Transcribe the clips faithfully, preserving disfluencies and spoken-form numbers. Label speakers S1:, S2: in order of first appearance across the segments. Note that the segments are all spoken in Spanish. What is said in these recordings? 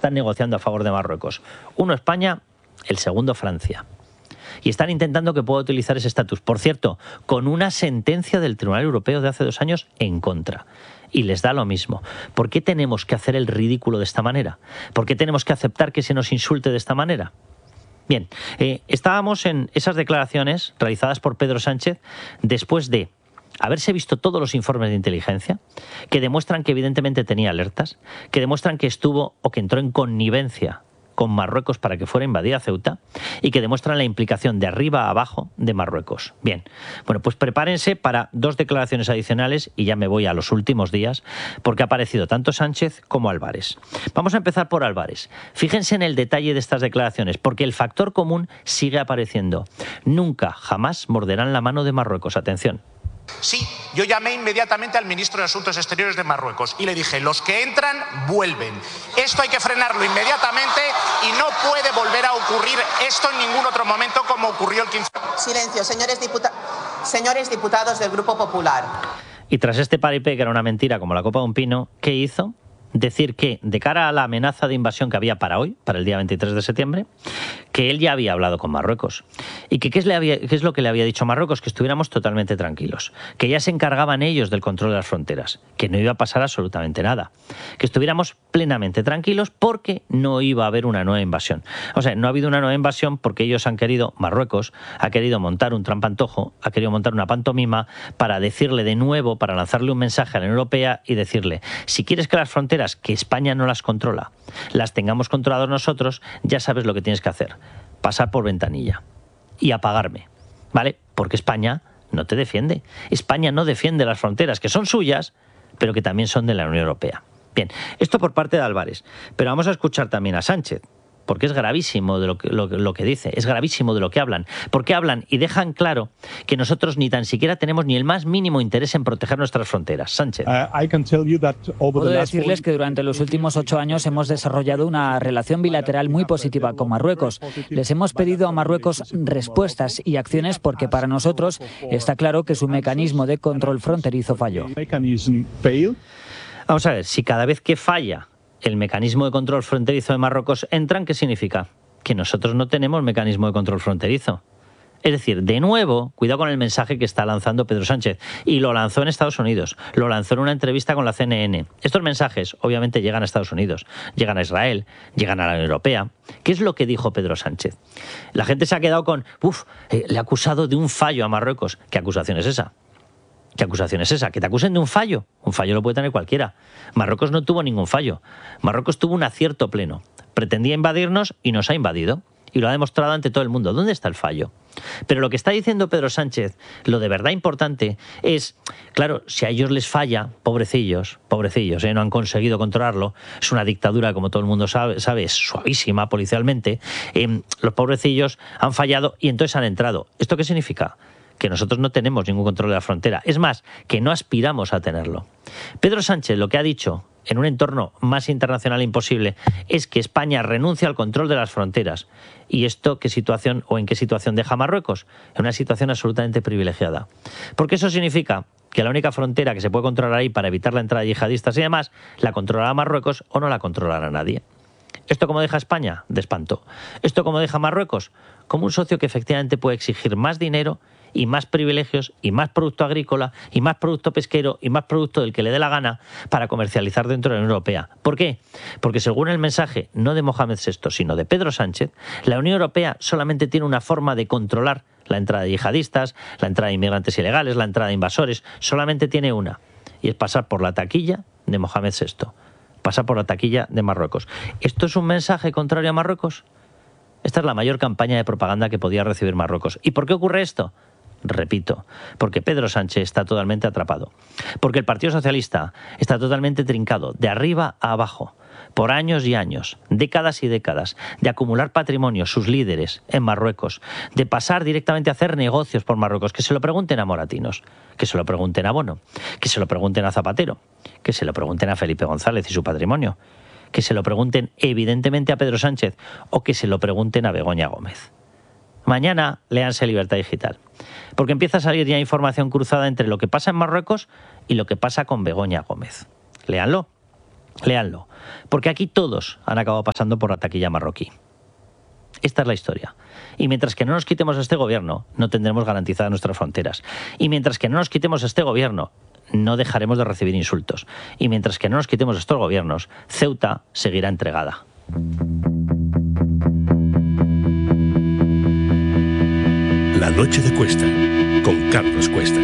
S1: están negociando a favor de Marruecos. Uno España, el segundo Francia. Y están intentando que pueda utilizar ese estatus. Por cierto, con una sentencia del Tribunal Europeo de hace dos años en contra. Y les da lo mismo. ¿Por qué tenemos que hacer el ridículo de esta manera? ¿Por qué tenemos que aceptar que se nos insulte de esta manera? Bien, eh, estábamos en esas declaraciones realizadas por Pedro Sánchez después de haberse visto todos los informes de inteligencia que demuestran que evidentemente tenía alertas, que demuestran que estuvo o que entró en connivencia con Marruecos para que fuera invadida Ceuta y que demuestran la implicación de arriba a abajo de Marruecos. Bien, bueno, pues prepárense para dos declaraciones adicionales y ya me voy a los últimos días porque ha aparecido tanto Sánchez como Álvarez. Vamos a empezar por Álvarez. Fíjense en el detalle de estas declaraciones porque el factor común sigue apareciendo. Nunca, jamás morderán la mano de Marruecos. Atención.
S2: Sí, yo llamé inmediatamente al ministro de Asuntos Exteriores de Marruecos y le dije, los que entran, vuelven. Esto hay que frenarlo inmediatamente y no puede volver a ocurrir esto en ningún otro momento como ocurrió el quince.
S3: Silencio, señores, diputa señores diputados del Grupo Popular.
S1: Y tras este paripé, que era una mentira como la copa de un pino, ¿qué hizo? Decir que, de cara a la amenaza de invasión que había para hoy, para el día veintitrés de septiembre, que él ya había hablado con Marruecos. Y que qué es, le había, qué es lo que le había dicho a Marruecos, que estuviéramos totalmente tranquilos. Que ya se encargaban ellos del control de las fronteras. Que no iba a pasar absolutamente nada. Que estuviéramos plenamente tranquilos porque no iba a haber una nueva invasión. O sea, no ha habido una nueva invasión porque ellos han querido, Marruecos, ha querido montar un trampantojo, ha querido montar una pantomima para decirle de nuevo, para lanzarle un mensaje a la Unión Europea y decirle, si quieres que las fronteras que España no las controla, las tengamos controladas nosotros, ya sabes lo que tienes que hacer, pasar por ventanilla y apagarme, ¿vale? Porque España no te defiende. España no defiende las fronteras, que son suyas, pero que también son de la Unión Europea. Bien, esto por parte de Álvarez, pero vamos a escuchar también a Sánchez, porque es gravísimo de lo que, lo, lo que dice, es gravísimo de lo que hablan, porque hablan y dejan claro que nosotros ni tan siquiera tenemos ni el más mínimo interés en proteger nuestras fronteras. Sánchez.
S4: Puedo decirles que durante los últimos ocho años hemos desarrollado una relación bilateral muy positiva con Marruecos. Les hemos pedido a Marruecos respuestas y acciones porque para nosotros está claro que su mecanismo de control fronterizo falló.
S1: Vamos a ver, si cada vez que falla el mecanismo de control fronterizo de Marruecos entran, ¿qué significa? Que nosotros no tenemos mecanismo de control fronterizo. Es decir, de nuevo, cuidado con el mensaje que está lanzando Pedro Sánchez. Y lo lanzó en Estados Unidos, lo lanzó en una entrevista con la C N N. Estos mensajes, obviamente, llegan a Estados Unidos, llegan a Israel, llegan a la Unión Europea. ¿Qué es lo que dijo Pedro Sánchez? La gente se ha quedado con, uff, eh, le ha acusado de un fallo a Marruecos. ¿Qué acusación es esa? ¿Qué acusación es esa? ¿Que te acusen de un fallo? Un fallo lo puede tener cualquiera. Marruecos no tuvo ningún fallo. Marruecos tuvo un acierto pleno. Pretendía invadirnos y nos ha invadido. Y lo ha demostrado ante todo el mundo. ¿Dónde está el fallo? Pero lo que está diciendo Pedro Sánchez, lo de verdad importante, es, claro, si a ellos les falla, pobrecillos, pobrecillos, ¿eh? No han conseguido controlarlo, es una dictadura, como todo el mundo sabe, sabe es suavísima policialmente, eh, los pobrecillos han fallado y entonces han entrado. ¿Esto qué significa? Que nosotros no tenemos ningún control de la frontera. Es más, que no aspiramos a tenerlo. Pedro Sánchez lo que ha dicho, en un entorno más internacional imposible, es que España renuncia al control de las fronteras. ¿Y esto qué situación o en qué situación deja Marruecos? En una situación absolutamente privilegiada. Porque eso significa que la única frontera que se puede controlar ahí para evitar la entrada de yihadistas y demás, la controlará Marruecos o no la controlará nadie. ¿Esto cómo deja a España? De espanto. ¿Esto cómo deja a Marruecos? Como un socio que efectivamente puede exigir más dinero y más privilegios y más producto agrícola y más producto pesquero y más producto del que le dé la gana para comercializar dentro de la Unión Europea. ¿Por qué? Porque según el mensaje no de Mohamed sexto, sino de Pedro Sánchez, la Unión Europea solamente tiene una forma de controlar la entrada de yihadistas, la entrada de inmigrantes ilegales, la entrada de invasores, solamente tiene una, y es pasar por la taquilla de Mohamed sexto, pasar por la taquilla de Marruecos. ¿Esto es un mensaje contrario a Marruecos? Esta es la mayor campaña de propaganda que podía recibir Marruecos. ¿Y por qué ocurre esto? Repito, porque Pedro Sánchez está totalmente atrapado. Porque el Partido Socialista está totalmente trincado, de arriba a abajo, por años y años, décadas y décadas, de acumular patrimonio, sus líderes, en Marruecos, de pasar directamente a hacer negocios por Marruecos. Que se lo pregunten a Moratinos, que se lo pregunten a Bono, que se lo pregunten a Zapatero, que se lo pregunten a Felipe González y su patrimonio, que se lo pregunten evidentemente a Pedro Sánchez o que se lo pregunten a Begoña Gómez. Mañana léanse Libertad Digital, porque empieza a salir ya información cruzada entre lo que pasa en Marruecos y lo que pasa con Begoña Gómez. Léanlo. Léanlo, porque aquí todos han acabado pasando por la taquilla marroquí. Esta es la historia. Y mientras que no nos quitemos a este gobierno, no tendremos garantizadas nuestras fronteras. Y mientras que no nos quitemos a este gobierno, no dejaremos de recibir insultos. Y mientras que no nos quitemos a estos gobiernos, Ceuta seguirá entregada.
S5: La noche de Cuesta, con Carlos Cuesta.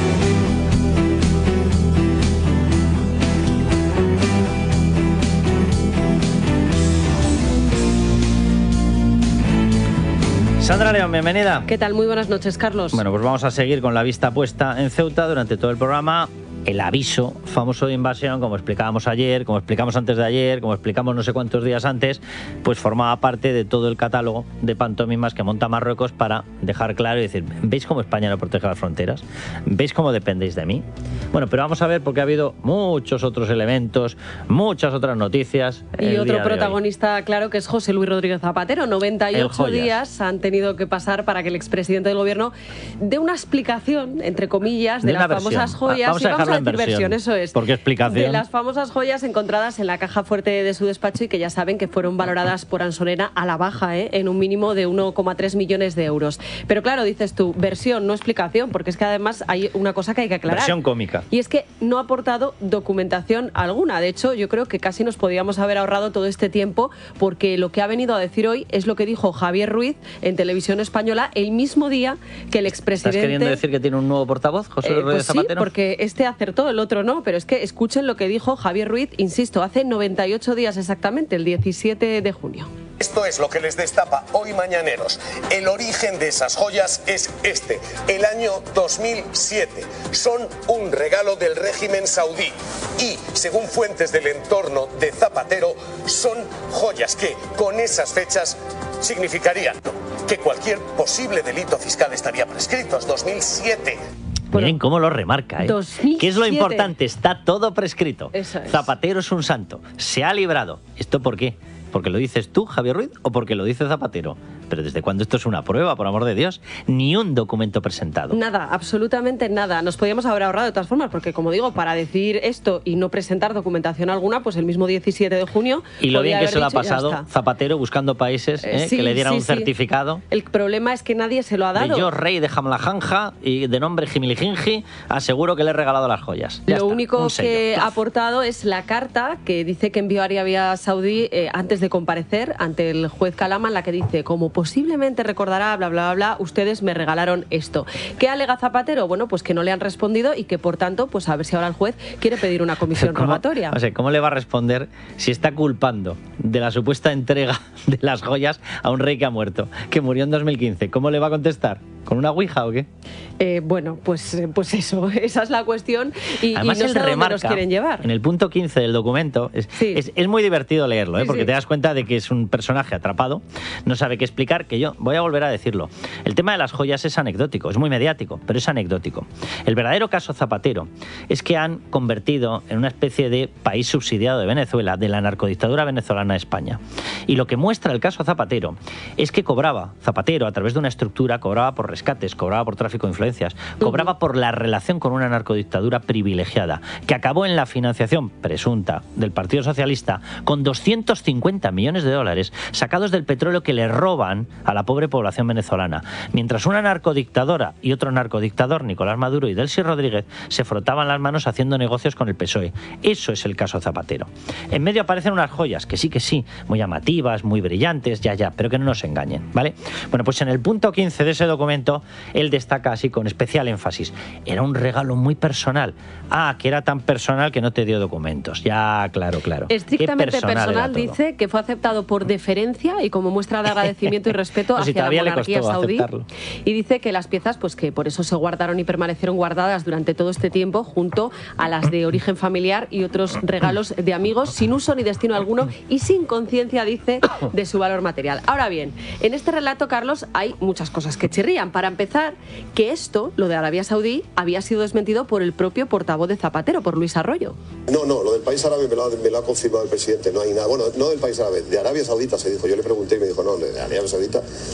S1: Sandra León, bienvenida.
S6: ¿Qué tal? Muy buenas noches, Carlos.
S1: Bueno, pues vamos a seguir con la vista puesta en Ceuta durante todo el programa. El aviso famoso de invasión, como explicábamos ayer, como explicamos antes de ayer, como explicamos no sé cuántos días antes, pues formaba parte de todo el catálogo de pantomimas que monta Marruecos para dejar claro y decir, ¿veis cómo España no protege las fronteras? ¿Veis cómo dependéis de mí? Bueno, pero vamos a ver porque ha habido muchos otros elementos, muchas otras noticias.
S6: Y otro protagonista, claro, que es José Luis Rodríguez Zapatero. noventa y ocho días han tenido que pasar para que el expresidente del gobierno dé una explicación, entre comillas, de, de las versión. famosas joyas.
S1: Vamos a dejarlo
S6: decir versión. versión, eso es.
S1: ¿Por qué explicación?
S6: De las famosas joyas encontradas en la caja fuerte de su despacho y que ya saben que fueron valoradas por Ansonera a la baja, ¿eh? en un mínimo de uno coma tres millones de euros. Pero claro, dices tú, versión, no explicación, porque es que además hay una cosa que hay que aclarar.
S1: Versión cómica.
S6: Y es que no ha aportado documentación alguna. De hecho, yo creo que casi nos podíamos haber ahorrado todo este tiempo, porque lo que ha venido a decir hoy es lo que dijo Javier Ruiz en Televisión Española el mismo día que el expresidente...
S1: ¿Estás queriendo decir que tiene un nuevo portavoz, José Luis
S6: eh, pues
S1: Zapatero?
S6: Sí, porque este acertó, el otro no, pero es que escuchen lo que dijo Javier Ruiz, insisto, hace noventa y ocho días exactamente, el diecisiete de junio.
S7: Esto es lo que les destapa hoy Mañaneros. El origen de esas joyas es este, el año dos mil siete. Son un regalo del régimen saudí y, según fuentes del entorno de Zapatero, son joyas que, con esas fechas, significarían que cualquier posible delito fiscal estaría prescrito. Es dos mil siete.
S1: Bueno, miren cómo lo remarca, ¿eh?
S6: dos mil siete.
S1: ¿Qué es lo importante? Está todo prescrito.
S6: Eso es.
S1: Zapatero es un santo. Se ha librado. ¿Esto por qué? ¿Porque lo dices tú, Javier Ruiz, o porque lo dice Zapatero? Pero ¿desde cuándo esto es una prueba, por amor de Dios? Ni un documento presentado.
S6: Nada, absolutamente nada. Nos podíamos haber ahorrado de todas formas, porque como digo, para decir esto y no presentar documentación alguna, pues el mismo diecisiete de junio...
S1: Y lo bien que se lo ha pasado Zapatero buscando países eh, eh, sí, que le dieran sí, un certificado.
S6: Sí. El problema es que nadie se lo ha dado.
S1: De yo, rey de Jamlajanja y de nombre Jimilijinji, aseguro que le he regalado las joyas. Ya
S6: lo
S1: está,
S6: único que ha aportado es la carta que dice que envió a Arabia Saudí eh, antes de comparecer ante el juez Kalama, en la que dice, como posiblemente recordará, bla, bla, bla, bla, ustedes me regalaron esto. ¿Qué alega Zapatero? Bueno, pues que no le han respondido y que, por tanto, pues a ver si ahora el juez quiere pedir una comisión
S1: ¿Cómo,
S6: rogatoria.
S1: O sea, ¿cómo le va a responder si está culpando de la supuesta entrega de las joyas a un rey que ha muerto, que murió en dos mil quince? ¿Cómo le va a contestar? ¿Con una ouija o qué?
S6: Eh, bueno, pues, pues eso, esa es la cuestión y,
S1: Además,
S6: y no
S1: él
S6: sé dónde
S1: remarca,
S6: nos quieren llevar.
S1: En el punto quince del documento, es, sí. es, es muy divertido leerlo, ¿eh? sí, porque sí. te das cuenta de que es un personaje atrapado, no sabe qué explicar, que yo voy a volver a decirlo. El tema de las joyas es anecdótico, es muy mediático, pero es anecdótico. El verdadero caso Zapatero es que han convertido en una especie de país subsidiado de Venezuela, de la narcodictadura venezolana a España. Y lo que muestra el caso Zapatero es que cobraba Zapatero a través de una estructura, cobraba por rescates, cobraba por tráfico de influencias, cobraba uh-huh. por la relación con una narcodictadura privilegiada, que acabó en la financiación presunta del Partido Socialista con doscientos cincuenta millones de dólares sacados del petróleo que le roban a la pobre población venezolana, mientras una narcodictadora y otro narcodictador, Nicolás Maduro y Delcy Rodríguez, se frotaban las manos haciendo negocios con el P S O E. Eso es el caso Zapatero. En medio aparecen unas joyas, que sí, que sí, muy llamativas, muy brillantes, ya, ya, pero que no nos engañen, ¿vale? Bueno, pues en el punto quince de ese documento, él destaca así con especial énfasis, era un regalo muy personal. Ah, que era tan personal que no te dio documentos. Ya, claro, claro.
S6: Estrictamente personal, personal dice que fue aceptado por deferencia y como muestra de agradecimiento y respeto
S1: no,
S6: hacia
S1: si
S6: la monarquía saudí.
S1: Aceptarlo.
S6: Y dice que las piezas, pues que por eso se guardaron y permanecieron guardadas durante todo este tiempo, junto a las de origen familiar y otros regalos de amigos, sin uso ni destino alguno y sin conciencia, dice, de su valor material. Ahora bien, en este relato, Carlos, hay muchas cosas que chirrían. Para empezar, que esto, lo de Arabia Saudí, había sido desmentido por el propio portavoz de Zapatero, por Luis Arroyo.
S8: No, no, lo del país árabe me lo, ha, me lo ha confirmado el presidente, no hay nada. Bueno, no del país árabe, de Arabia Saudita se dijo. Yo le pregunté y me dijo, no, de Arabia Saudita me,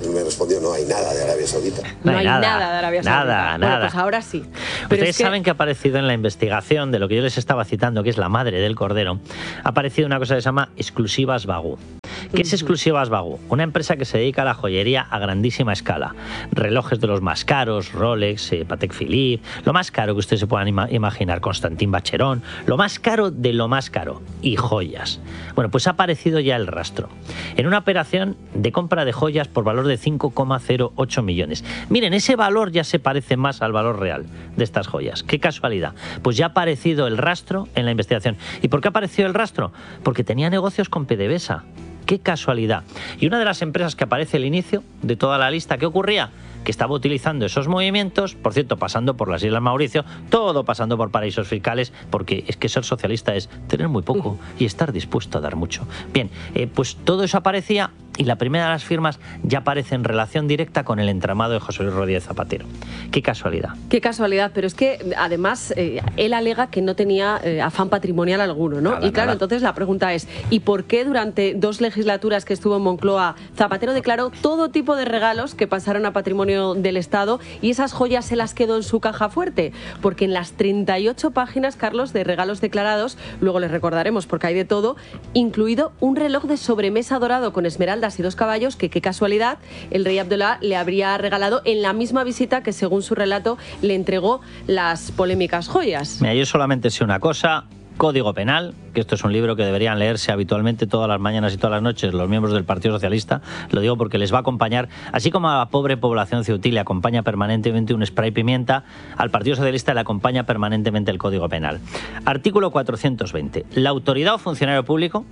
S8: me respondió, no hay nada de Arabia Saudita.
S6: No, no hay nada, nada de Arabia Saudita.
S1: Nada,
S6: bueno,
S1: nada.
S6: Pues ahora sí. Pero
S1: Ustedes
S6: es que...
S1: saben que ha aparecido en la investigación de lo que yo les estaba citando, que es la madre del cordero, ha aparecido una cosa que se llama Exclusivas Bagú. ¿Qué es Exclusivas Bagú? Una empresa que se dedica a la joyería a grandísima escala. Relojes de los más caros, Rolex, eh, Patek Philippe, lo más caro que ustedes se puedan ima imaginar, Constantin Bacheron, lo más caro de lo más caro, y joyas. Bueno, pues ha aparecido ya el rastro. En una operación de compra de joyas por valor de cinco coma cero ocho millones. Miren, ese valor ya se parece más al valor real de estas joyas. ¡Qué casualidad! Pues ya ha aparecido el rastro en la investigación. ¿Y por qué ha aparecido el rastro? Porque tenía negocios con PDVSA. ¡Qué casualidad! Y una de las empresas que aparece al inicio de toda la lista, ¿qué ocurría? Que estaba utilizando esos movimientos, por cierto, pasando por las Islas Mauricio, todo pasando por paraísos fiscales, porque es que ser socialista es tener muy poco y estar dispuesto a dar mucho. Bien, eh, pues todo eso aparecía y la primera de las firmas ya aparece en relación directa con el entramado de José Luis Rodríguez Zapatero. ¡Qué casualidad!
S6: Qué casualidad, pero es que además eh, él alega que no tenía eh, afán patrimonial alguno, ¿no?
S1: Nada,
S6: y claro,
S1: nada.
S6: entonces la pregunta es, ¿y por qué durante dos legislaturas que estuvo en Moncloa, Zapatero declaró todo tipo de regalos que pasaron a patrimonio del Estado y esas joyas se las quedó en su caja fuerte? Porque en las treinta y ocho páginas, Carlos, de regalos declarados, luego les recordaremos porque hay de todo, incluido un reloj de sobremesa dorado con esmeraldas y dos caballos que, qué casualidad, el rey Abdullah le habría regalado en la misma visita que, según su relato, le entregó las polémicas joyas.
S1: Mira, yo solamente sé una cosa: Código Penal, que esto es un libro que deberían leerse habitualmente todas las mañanas y todas las noches los miembros del Partido Socialista. Lo digo porque les va a acompañar, así como a la pobre población ceutí le acompaña permanentemente un spray pimienta, al Partido Socialista le acompaña permanentemente el Código Penal. Artículo cuatrocientos veinte. La autoridad o funcionario público,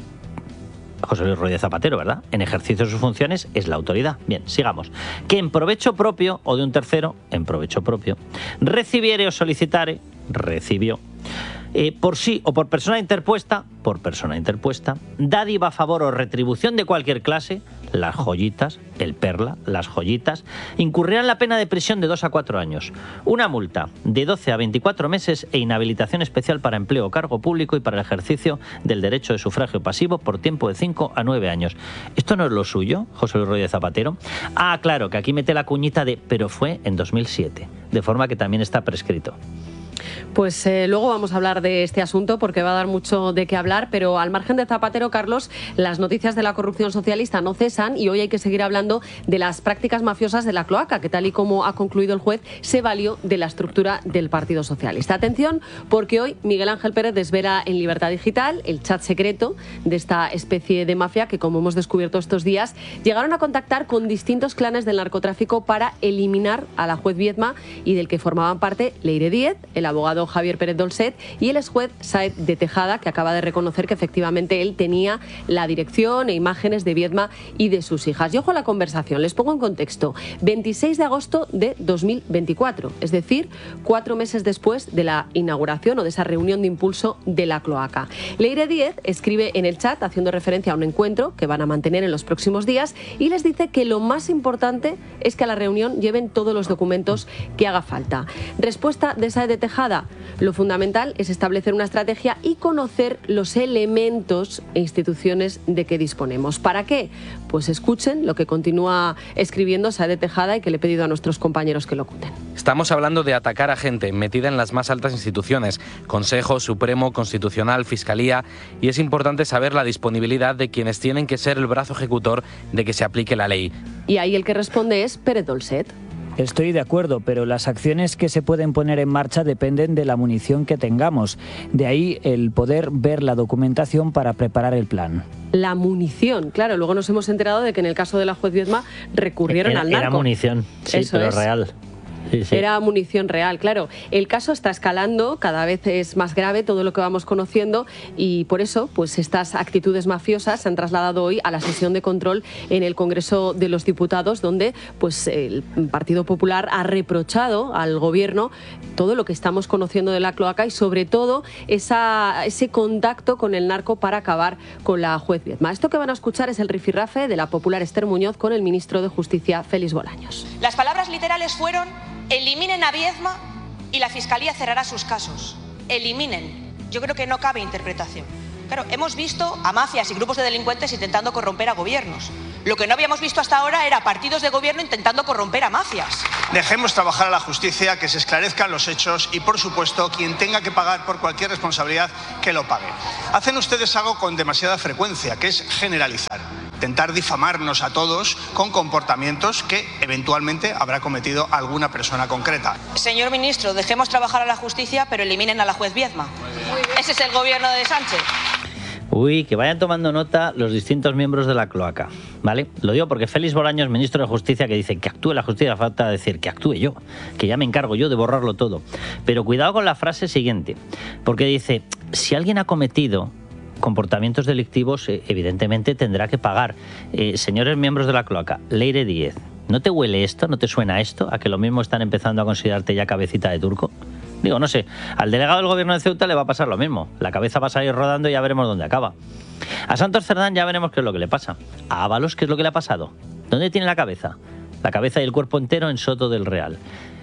S1: José Luis Rodríguez Zapatero, ¿verdad?, en ejercicio de sus funciones es la autoridad. Bien, sigamos. Que en provecho propio o de un tercero, en provecho propio, recibiere o solicitare, recibió, Eh, por sí o por persona interpuesta, por persona interpuesta, dádiva, favor o retribución de cualquier clase, las joyitas, el perla, las joyitas, incurrirán la pena de prisión de dos a cuatro años, una multa de doce a veinticuatro meses e inhabilitación especial para empleo o cargo público y para el ejercicio del derecho de sufragio pasivo por tiempo de cinco a nueve años. ¿Esto no es lo suyo, José Luis Rodríguez Zapatero? Ah, claro, que aquí mete la cuñita de pero fue en dos mil siete, de forma que también está prescrito.
S6: Pues eh, luego vamos a hablar de este asunto porque va a dar mucho de qué hablar, pero al margen de Zapatero, Carlos, las noticias de la corrupción socialista no cesan y hoy hay que seguir hablando de las prácticas mafiosas de la cloaca, que tal y como ha concluido el juez, se valió de la estructura del Partido Socialista. Atención, porque hoy Miguel Ángel Pérez desvela en Libertad Digital el chat secreto de esta especie de mafia que, como hemos descubierto estos días, llegaron a contactar con distintos clanes del narcotráfico para eliminar a la juez Viedma y del que formaban parte Leire Díez, el abogado Javier Pérez Dolcet y el exjuez Sáez de Tejada, que acaba de reconocer que efectivamente él tenía la dirección e imágenes de Viedma y de sus hijas. Y ojo a la conversación, les pongo en contexto. veintiséis de agosto de dos mil veinticuatro, es decir, cuatro meses después de la inauguración o de esa reunión de impulso de la cloaca. Leire Díez escribe en el chat haciendo referencia a un encuentro que van a mantener en los próximos días y les dice que lo más importante es que a la reunión lleven todos los documentos que haga falta. Respuesta de Sáez de Tejada: lo fundamental es establecer una estrategia y conocer los elementos e instituciones de que disponemos. ¿Para qué? Pues escuchen lo que continúa escribiendo Sáez de Tejada y que le he pedido a nuestros compañeros que lo ocuten.
S9: Estamos hablando de atacar a gente metida en las más altas instituciones, Consejo, Supremo, Constitucional, Fiscalía, y es importante saber la disponibilidad de quienes tienen que ser el brazo ejecutor de que se aplique la ley.
S6: Y ahí el que responde es Pérez Dolcet.
S4: Estoy de acuerdo, pero las acciones que se pueden poner en marcha dependen de la munición que tengamos. De ahí el poder ver la documentación para preparar el plan.
S6: La munición, claro, luego nos hemos enterado de que en el caso de la juez Viedma recurrieron
S1: era,
S6: al narco.
S1: Era munición, sí,
S6: Eso
S1: pero
S6: es.
S1: real. Sí, sí.
S6: Era munición real, claro. El caso está escalando, cada vez es más grave todo lo que vamos conociendo y por eso pues estas actitudes mafiosas se han trasladado hoy a la sesión de control en el Congreso de los Diputados, donde pues el Partido Popular ha reprochado al Gobierno todo lo que estamos conociendo de la cloaca y sobre todo esa, ese contacto con el narco para acabar con la juez Viedma. Esto que van a escuchar es el rifirrafe de la popular Esther Muñoz con el ministro de Justicia, Félix Bolaños.
S10: Las palabras literales fueron: eliminen a Viedma y la Fiscalía cerrará sus casos. Eliminen. Yo creo que no cabe interpretación. Claro, hemos visto a mafias y grupos de delincuentes intentando corromper a gobiernos. Lo que no habíamos visto hasta ahora era partidos de gobierno intentando corromper a mafias.
S11: Dejemos trabajar a la justicia, que se esclarezcan los hechos y, por supuesto, quien tenga que pagar por cualquier responsabilidad, que lo pague. Hacen ustedes algo con demasiada frecuencia, que es generalizar. Intentar difamarnos a todos con comportamientos que eventualmente habrá cometido alguna persona concreta.
S10: Señor ministro, dejemos trabajar a la justicia, pero eliminen a la juez Viedma. Ese es el gobierno de Sánchez.
S1: Uy, que vayan tomando nota los distintos miembros de la cloaca, ¿vale? Lo digo porque Félix Bolaños, ministro de Justicia, que dice que actúe la justicia, falta decir que actúe yo, que ya me encargo yo de borrarlo todo. Pero cuidado con la frase siguiente, porque dice, si alguien ha cometido comportamientos delictivos, eh, evidentemente tendrá que pagar. Eh, señores miembros de la cloaca, Leire Díez, ¿no te huele esto? ¿No te suena esto? ¿A que lo mismo están empezando a considerarte ya cabecita de turco? Digo, no sé, al delegado del gobierno de Ceuta le va a pasar lo mismo. La cabeza va a salir rodando y ya veremos dónde acaba. A Santos Cerdán ya veremos qué es lo que le pasa. A Ábalos, ¿qué es lo que le ha pasado? ¿Dónde tiene la cabeza? La cabeza y el cuerpo entero en Soto del Real.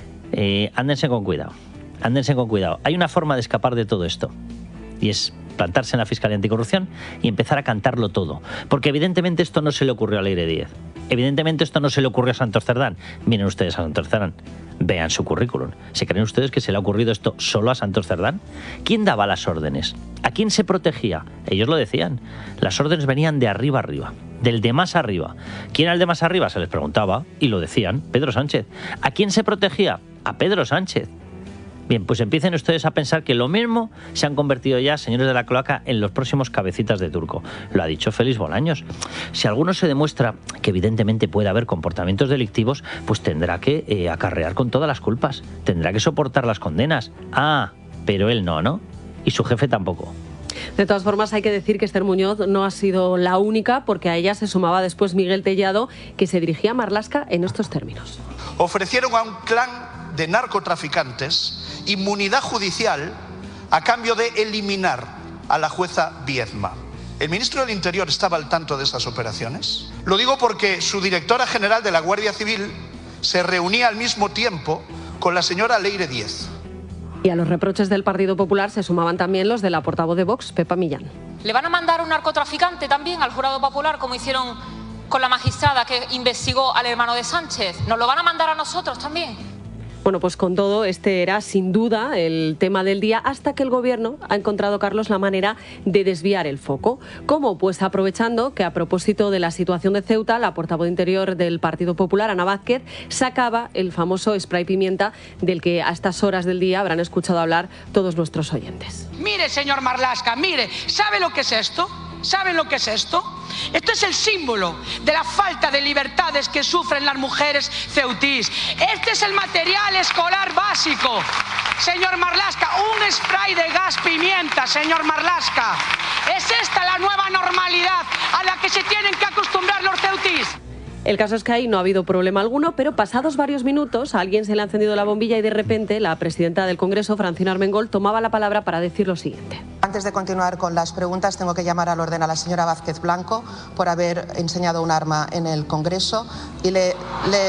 S1: Eh, ándense con cuidado, ándense con cuidado. Hay una forma de escapar de todo esto, y es plantarse en la Fiscalía Anticorrupción y empezar a cantarlo todo. Porque evidentemente esto no se le ocurrió a Leire Díez. Evidentemente esto no se le ocurrió a Santos Cerdán. Miren ustedes a Santos Cerdán. Vean su currículum. ¿Se creen ustedes que se le ha ocurrido esto solo a Santos Cerdán? ¿Quién daba las órdenes? ¿A quién se protegía? Ellos lo decían. Las órdenes venían de arriba arriba, del de más arriba. ¿Quién era el de más arriba? Se les preguntaba y lo decían. Pedro Sánchez. ¿A quién se protegía? A Pedro Sánchez. Bien, pues empiecen ustedes a pensar que lo mismo se han convertido ya, señores de la cloaca, en los próximos cabecitas de turco. Lo ha dicho Félix Bolaños. Si alguno se demuestra que evidentemente puede haber comportamientos delictivos, pues tendrá que eh, acarrear con todas las culpas. Tendrá que soportar las condenas. Ah, pero él no, ¿no? Y su jefe tampoco.
S6: De todas formas, hay que decir que Esther Muñoz no ha sido la única, porque a ella se sumaba después Miguel Tellado, que se dirigía a Marlaska en estos términos.
S2: Ofrecieron a un clan de narcotraficantes inmunidad judicial a cambio de eliminar a la jueza Viedma. ¿El ministro del Interior estaba al tanto de estas operaciones? Lo digo porque su directora general de la Guardia Civil se reunía al mismo tiempo con la señora Leire Díez.
S6: Y a los reproches del Partido Popular se sumaban también los de la portavoz de Vox, Pepa Millán.
S12: ¿Le van a mandar un narcotraficante también al jurado popular, como hicieron con la magistrada que investigó al hermano de Sánchez? ¿Nos lo van a mandar a nosotros también?
S6: Bueno, pues con todo, este era sin duda el tema del día, hasta que el Gobierno ha encontrado, Carlos, la manera de desviar el foco. ¿Cómo? Pues aprovechando que, a propósito de la situación de Ceuta, la portavoz de Interior del Partido Popular, Ana Vázquez, sacaba el famoso spray pimienta del que a estas horas del día habrán escuchado hablar todos nuestros oyentes.
S13: Mire, señor Marlaska, mire, ¿sabe lo que es esto? ¿Saben lo que es esto? Esto es el símbolo de la falta de libertades que sufren las mujeres ceutís. Este es el material escolar básico. Señor Marlaska, un spray de gas pimienta, señor Marlaska. ¿Es esta la nueva normalidad a la que se tienen que acostumbrar los ceutís?
S6: El caso es que ahí no ha habido problema alguno, pero pasados varios minutos a alguien se le ha encendido la bombilla y de repente la presidenta del Congreso, Francina Armengol, tomaba la palabra para decir lo siguiente.
S3: Antes de continuar con las preguntas, tengo que llamar al orden a la señora Vázquez Blanco por haber enseñado un arma en el Congreso y le... le...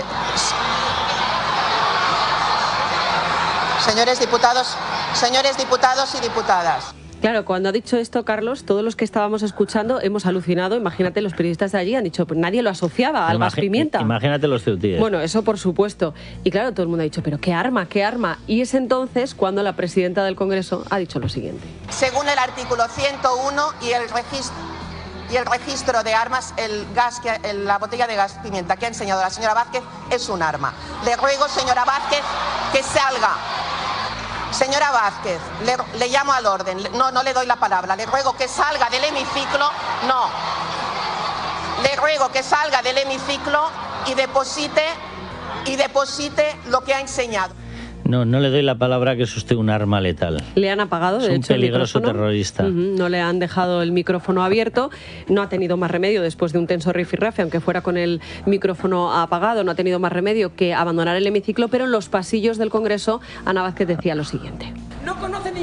S3: Señores diputados, señores diputados y diputadas.
S6: Claro, cuando ha dicho esto, Carlos, todos los que estábamos escuchando hemos alucinado. Imagínate, los periodistas de allí han dicho, pues nadie lo asociaba al gas pimienta.
S1: Imagínate los ceutíes.
S6: Bueno, eso por supuesto. Y claro, todo el mundo ha dicho, pero ¿qué arma? ¿Qué arma? Y es entonces cuando la presidenta del Congreso ha dicho lo siguiente.
S3: Según el artículo ciento uno y el registro... y el registro de armas, el gas que, el, la botella de gas pimienta que ha enseñado la señora Vázquez es un arma. Le ruego, señora Vázquez, que salga. Señora Vázquez, le, le llamo al orden. No, no le doy la palabra. Le ruego que salga del hemiciclo. No. Le ruego que salga del hemiciclo y deposite, y deposite lo que ha enseñado.
S1: No, no le doy la palabra, que es usted un arma letal.
S6: Le han apagado, de
S1: es un
S6: hecho,
S1: peligroso
S6: el micrófono.
S1: terrorista.
S6: Uh-huh, no le han dejado el micrófono abierto. No ha tenido más remedio después de un tenso rifirrafe, aunque fuera con el micrófono apagado, no ha tenido más remedio que abandonar el hemiciclo, pero en los pasillos del Congreso, Ana Vázquez decía lo siguiente.
S13: No conoce ni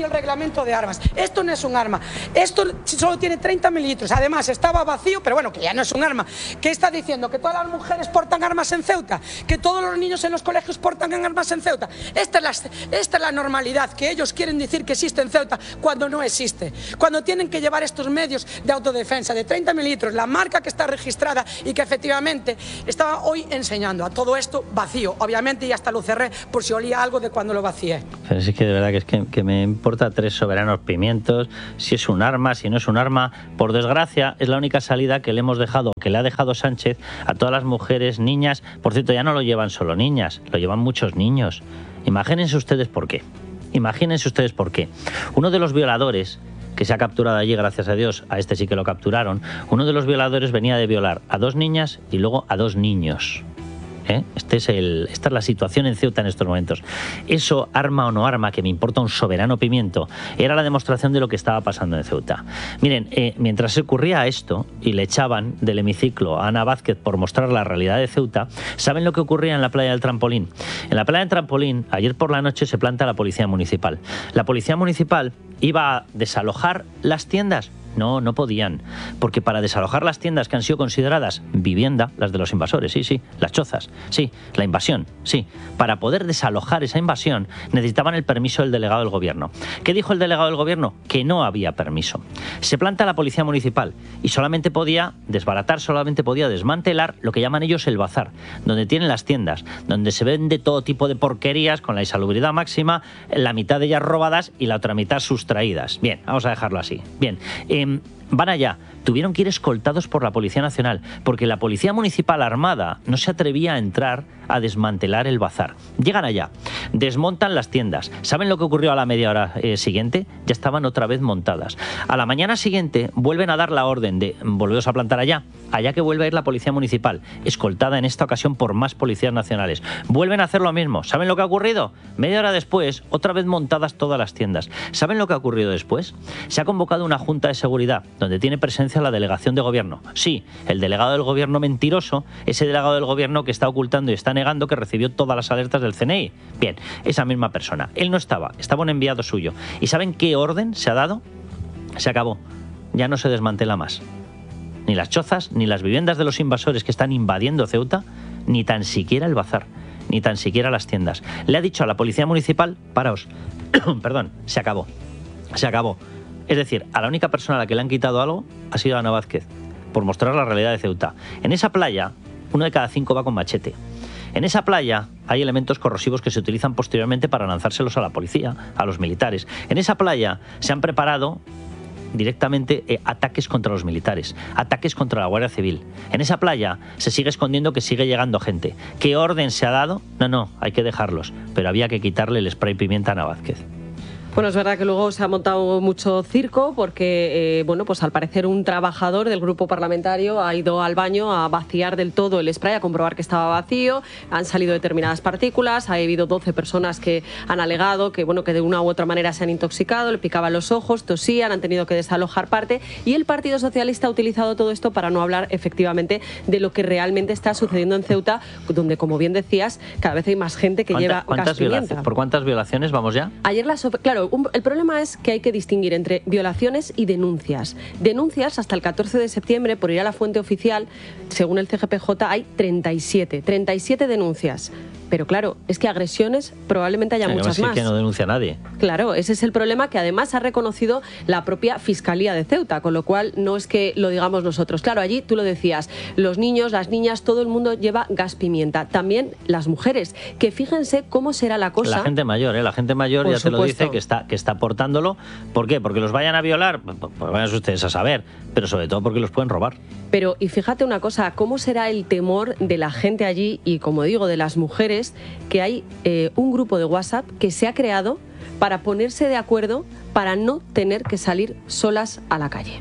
S13: el reglamento de armas. Esto no es un arma. Esto solo tiene treinta mililitros. Además, estaba vacío, pero bueno, que ya no es un arma. ¿Qué está diciendo? ¿Que todas las mujeres portan armas en Ceuta? ¿Que todos los niños en los colegios portan armas en Ceuta? Esta es la, esta es la normalidad, que ellos quieren decir que existe en Ceuta cuando no existe. Cuando tienen que llevar estos medios de autodefensa de treinta mililitros, la marca que está registrada y que efectivamente estaba hoy enseñando a todo esto vacío. Obviamente, y hasta lo cerré por si olía algo de cuando lo vacié.
S1: Pero sí que de verdad que es que, que me importa tres soberanos pimientos, si es un arma, si no es un arma. Por desgracia, es la única salida que le hemos dejado, que le ha dejado Sánchez a todas las mujeres, niñas. Por cierto, ya no lo llevan solo niñas, lo llevan muchos niños. Imagínense ustedes por qué. Imagínense ustedes por qué. Uno de los violadores que se ha capturado allí, gracias a Dios, a este sí que lo capturaron, uno de los violadores venía de violar a dos niñas y luego a dos niños. ¿Eh? Este es el, esta es la situación en Ceuta en estos momentos. Eso, arma o no arma, que me importa un soberano pimiento, era la demostración de lo que estaba pasando en Ceuta. Miren, eh, mientras se ocurría esto y le echaban del hemiciclo a Ana Vázquez por mostrar la realidad de Ceuta, ¿saben lo que ocurría en la playa del Trampolín? En la playa del Trampolín, ayer por la noche se planta la policía municipal. La policía municipal iba a desalojar las tiendas. No, no podían, porque para desalojar las tiendas que han sido consideradas vivienda, las de los invasores, sí, sí, las chozas, sí, la invasión, sí, para poder desalojar esa invasión necesitaban el permiso del delegado del gobierno. ¿Qué dijo el delegado del gobierno? Que no había permiso. Se planta la policía municipal y solamente podía desbaratar, solamente podía desmantelar lo que llaman ellos el bazar, donde tienen las tiendas, donde se vende todo tipo de porquerías con la insalubridad máxima, la mitad de ellas robadas y la otra mitad sustraídas. Bien, vamos a dejarlo así. Bien, eh, van allá, tuvieron que ir escoltados por la Policía Nacional, porque la Policía Municipal armada no se atrevía a entrar a desmantelar el bazar. Llegan allá, desmontan las tiendas. ¿Saben lo que ocurrió a la media hora eh, siguiente? Ya estaban otra vez montadas. A la mañana siguiente vuelven a dar la orden de volveros a plantar allá, allá que vuelve a ir la Policía Municipal, escoltada en esta ocasión por más policías nacionales. Vuelven a hacer lo mismo. ¿Saben lo que ha ocurrido? Media hora después, otra vez montadas todas las tiendas. ¿Saben lo que ha ocurrido después? Se ha convocado una junta de seguridad, donde tiene presencia la delegación de gobierno. Sí, el delegado del gobierno mentiroso, ese delegado del gobierno que está ocultando y está negando que recibió todas las alertas del C N I. Bien, esa misma persona. Él no estaba, estaba un enviado suyo. ¿Y saben qué orden se ha dado? Se acabó. Ya no se desmantela más. Ni las chozas, ni las viviendas de los invasores que están invadiendo Ceuta, ni tan siquiera el bazar, ni tan siquiera las tiendas. Le ha dicho a la Policía Municipal, paraos, perdón, se acabó. Se acabó. Es decir, a la única persona a la que le han quitado algo ha sido a Ana Vázquez, por mostrar la realidad de Ceuta. En esa playa, uno de cada cinco va con machete. En esa playa hay elementos corrosivos que se utilizan posteriormente para lanzárselos a la policía, a los militares. En esa playa se han preparado directamente eh, ataques contra los militares, ataques contra la Guardia Civil. En esa playa se sigue escondiendo que sigue llegando gente. ¿Qué orden se ha dado? No, no, hay que dejarlos, pero había que quitarle el spray pimienta a Ana Vázquez.
S6: Bueno, es verdad que luego se ha montado mucho circo porque, eh, bueno, pues al parecer un trabajador del grupo parlamentario ha ido al baño a vaciar del todo el spray, a comprobar que estaba vacío, han salido determinadas partículas, ha habido doce personas que han alegado que, bueno, que de una u otra manera se han intoxicado, le picaban los ojos, tosían, han tenido que desalojar parte y el Partido Socialista ha utilizado todo esto para no hablar efectivamente de lo que realmente está sucediendo en Ceuta, donde, como bien decías, cada vez hay más gente que lleva gas pimienta.
S1: ¿Por cuántas violaciones vamos ya?
S6: Ayer las... Claro, Un, el problema es que hay que distinguir entre violaciones y denuncias. Denuncias hasta el catorce de septiembre, por ir a la fuente oficial, según el C G P J, hay treinta y siete. treinta y siete denuncias. Pero claro, es que agresiones probablemente haya muchas más.
S1: Que no denuncia a nadie.
S6: Claro, ese es el problema que además ha reconocido la propia Fiscalía de Ceuta, con lo cual no es que lo digamos nosotros. Claro, allí tú lo decías, los niños, las niñas, todo el mundo lleva gas pimienta. También las mujeres, que fíjense cómo será la cosa.
S1: La gente mayor, ¿eh? La gente mayor ya te lo dice que está, que está aportándolo. ¿Por qué? ¿Porque los vayan a violar? Pues, pues vayan ustedes a saber, pero sobre todo porque los pueden robar.
S6: Pero, y fíjate una cosa, ¿cómo será el temor de la gente allí y, como digo, de las mujeres, que hay eh, un grupo de WhatsApp que se ha creado para ponerse de acuerdo para no tener que salir solas a la calle?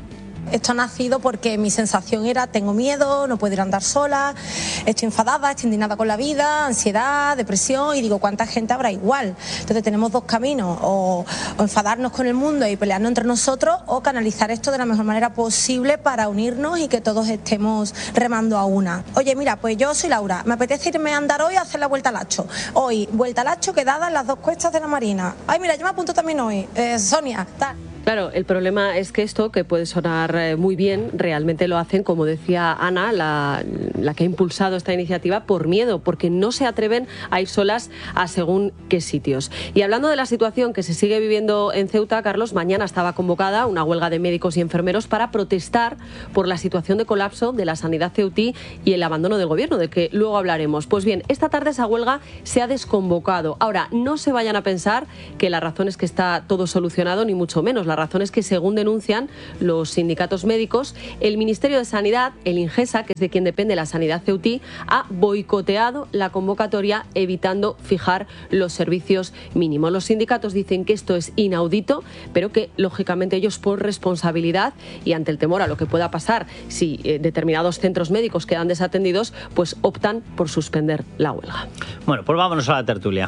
S14: Esto ha nacido porque mi sensación era: tengo miedo, no puedo ir a andar sola, estoy enfadada, estoy indignada con la vida, ansiedad, depresión, y digo, ¿cuánta gente habrá igual? Entonces tenemos dos caminos, o, o enfadarnos con el mundo y pelearnos entre nosotros, o canalizar esto de la mejor manera posible para unirnos y que todos estemos remando a una. Oye, mira, pues yo soy Laura, me apetece irme a andar hoy a hacer la Vuelta al Hacho. Hoy, Vuelta al Hacho quedada en las dos cuestas de la Marina. Ay, mira, yo me apunto también hoy, eh, Sonia, tal.
S6: Claro, el problema es que esto, que puede sonar eh, muy bien, realmente lo hacen, como decía Ana, la, la que ha impulsado esta iniciativa, por miedo, porque no se atreven a ir solas a según qué sitios. Y hablando de la situación que se sigue viviendo en Ceuta, Carlos, mañana estaba convocada una huelga de médicos y enfermeros para protestar por la situación de colapso de la sanidad ceutí y el abandono del gobierno, del que luego hablaremos. Pues bien, esta tarde esa huelga se ha desconvocado. Ahora, no se vayan a pensar que la razón es que está todo solucionado, ni mucho menos. La razón es que, según denuncian los sindicatos médicos, el Ministerio de Sanidad, el Ingesa, que es de quien depende la sanidad ceutí, ha boicoteado la convocatoria, evitando fijar los servicios mínimos. Los sindicatos dicen que esto es inaudito, pero que, lógicamente, ellos, por responsabilidad y ante el temor a lo que pueda pasar si eh, determinados centros médicos quedan desatendidos, pues optan por suspender la huelga.
S1: Bueno, pues vámonos a la tertulia.